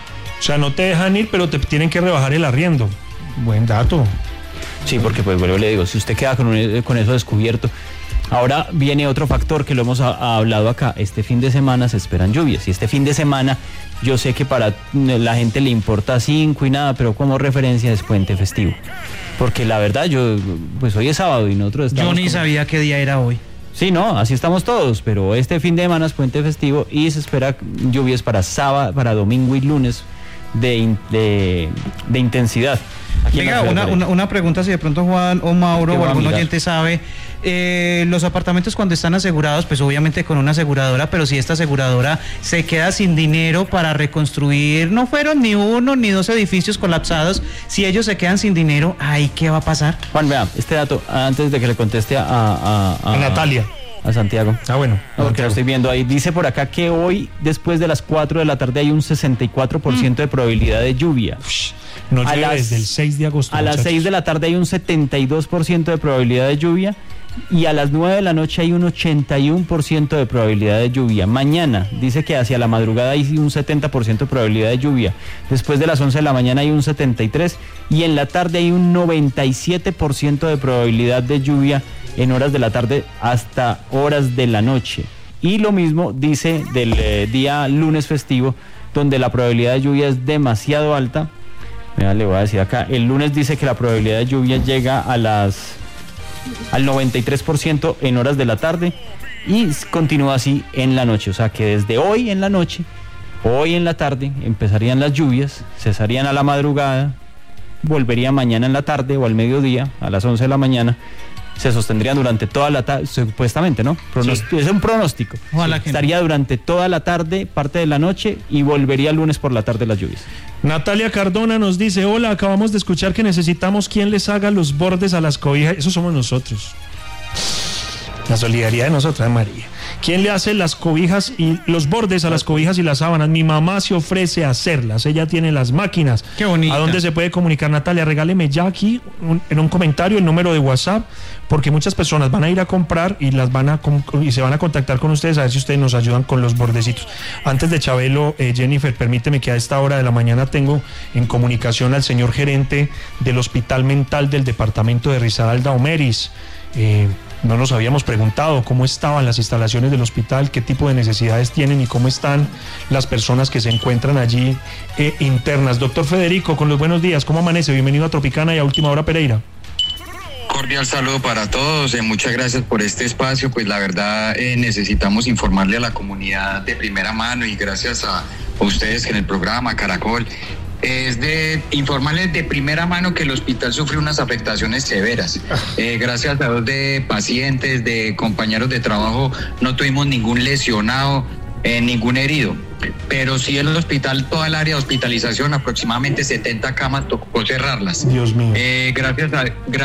O sea, no te dejan ir, pero te tienen que rebajar el arriendo. Buen dato. Sí, porque pues bueno, le digo, si usted queda con, un- con eso descubierto. Ahora viene otro factor que lo hemos a- a hablado acá. Este fin de semana se esperan lluvias y este fin de semana yo sé que para la gente le importa cinco y nada, pero como referencia es puente festivo. Porque la verdad yo, pues hoy es sábado y nosotros estamos... Yo ni como- sabía qué día era hoy. Sí, no, así estamos todos, pero este fin de semana es puente festivo y se espera lluvias para sábado, para domingo y lunes de, in- de, de intensidad. Aquí en la Venga, ciudad una, de una, una pregunta si de pronto Juan o Mauro ¿Qué o va a algún mirar? oyente sabe. Eh, los apartamentos cuando están asegurados, pues obviamente con una aseguradora, pero si esta aseguradora se queda sin dinero para reconstruir, no fueron ni uno ni dos edificios colapsados, si ellos se quedan sin dinero, ¿ahí qué va a pasar? Juan, vea, este dato, antes de que le conteste a, a, a- A Natalia. A Santiago. Ah, bueno. No, porque lo estoy viendo ahí. Dice por acá que hoy, después de las cuatro de la tarde, hay un sesenta y cuatro por ciento de probabilidad de lluvia. No A llueve las- desde el seis de agosto. A las muchachos. seis de la tarde hay un setenta y dos por ciento de probabilidad de lluvia. Y a las nueve de la noche hay un ochenta y uno por ciento de probabilidad de lluvia. Mañana dice que hacia la madrugada hay un setenta por ciento de probabilidad de lluvia. Después de las once de la mañana hay un setenta y tres por ciento. Y en la tarde hay un noventa y siete por ciento de probabilidad de lluvia en horas de la tarde hasta horas de la noche. Y lo mismo dice del eh, día lunes festivo, donde la probabilidad de lluvia es demasiado alta. Mira, le voy a decir acá, el lunes dice que la probabilidad de lluvia llega a las al noventa y tres por ciento en horas de la tarde y s- continúa así en la noche, o sea que desde hoy en la noche, hoy en la tarde empezarían las lluvias, cesarían a la madrugada, volvería mañana en la tarde o al mediodía, a las once de la mañana, se sostendrían durante toda la tarde, supuestamente, ¿no? Pronos- Es un pronóstico. Ojalá que no. Estaría durante toda la tarde, parte de la noche y volvería el lunes por la tarde las lluvias. Natalia Cardona nos dice, hola, acabamos de escuchar que necesitamos quien les haga los bordes a las cobijas. Eso somos nosotros. La solidaridad de nosotras, María. ¿Quién le hace las cobijas y los bordes a las cobijas y las sábanas? Mi mamá se ofrece a hacerlas. Ella tiene las máquinas. Qué bonita. ¿A dónde se puede comunicar, Natalia? Regáleme ya aquí un- en un comentario el número de WhatsApp, porque muchas personas van a ir a comprar y las van a com- y se van a contactar con ustedes a ver si ustedes nos ayudan con los bordecitos. Antes de Chabelo, eh, Jennifer, permíteme que a esta hora de la mañana tengo en comunicación al señor gerente del Hospital Mental del departamento de Risaralda, Omeris. Eh, no nos habíamos preguntado cómo estaban las instalaciones del hospital, qué tipo de necesidades tienen y cómo están las personas que se encuentran allí eh, internas. Doctor Federico, con los buenos días, ¿cómo amanece? Bienvenido a Tropicana y a Última Hora Pereira. Cordial saludo para todos, eh, muchas gracias por este espacio. Pues la verdad eh, necesitamos informarle a la comunidad de primera mano, y gracias a, a ustedes que en el programa Caracol, es de informarles de primera mano que el hospital sufrió unas afectaciones severas. Eh, gracias a Dios, de pacientes, de compañeros de trabajo, no tuvimos ningún lesionado, eh, ningún herido. Pero sí, el hospital, toda el área de hospitalización, aproximadamente setenta camas, tocó cerrarlas. Dios mío. Eh, gracias a... Gra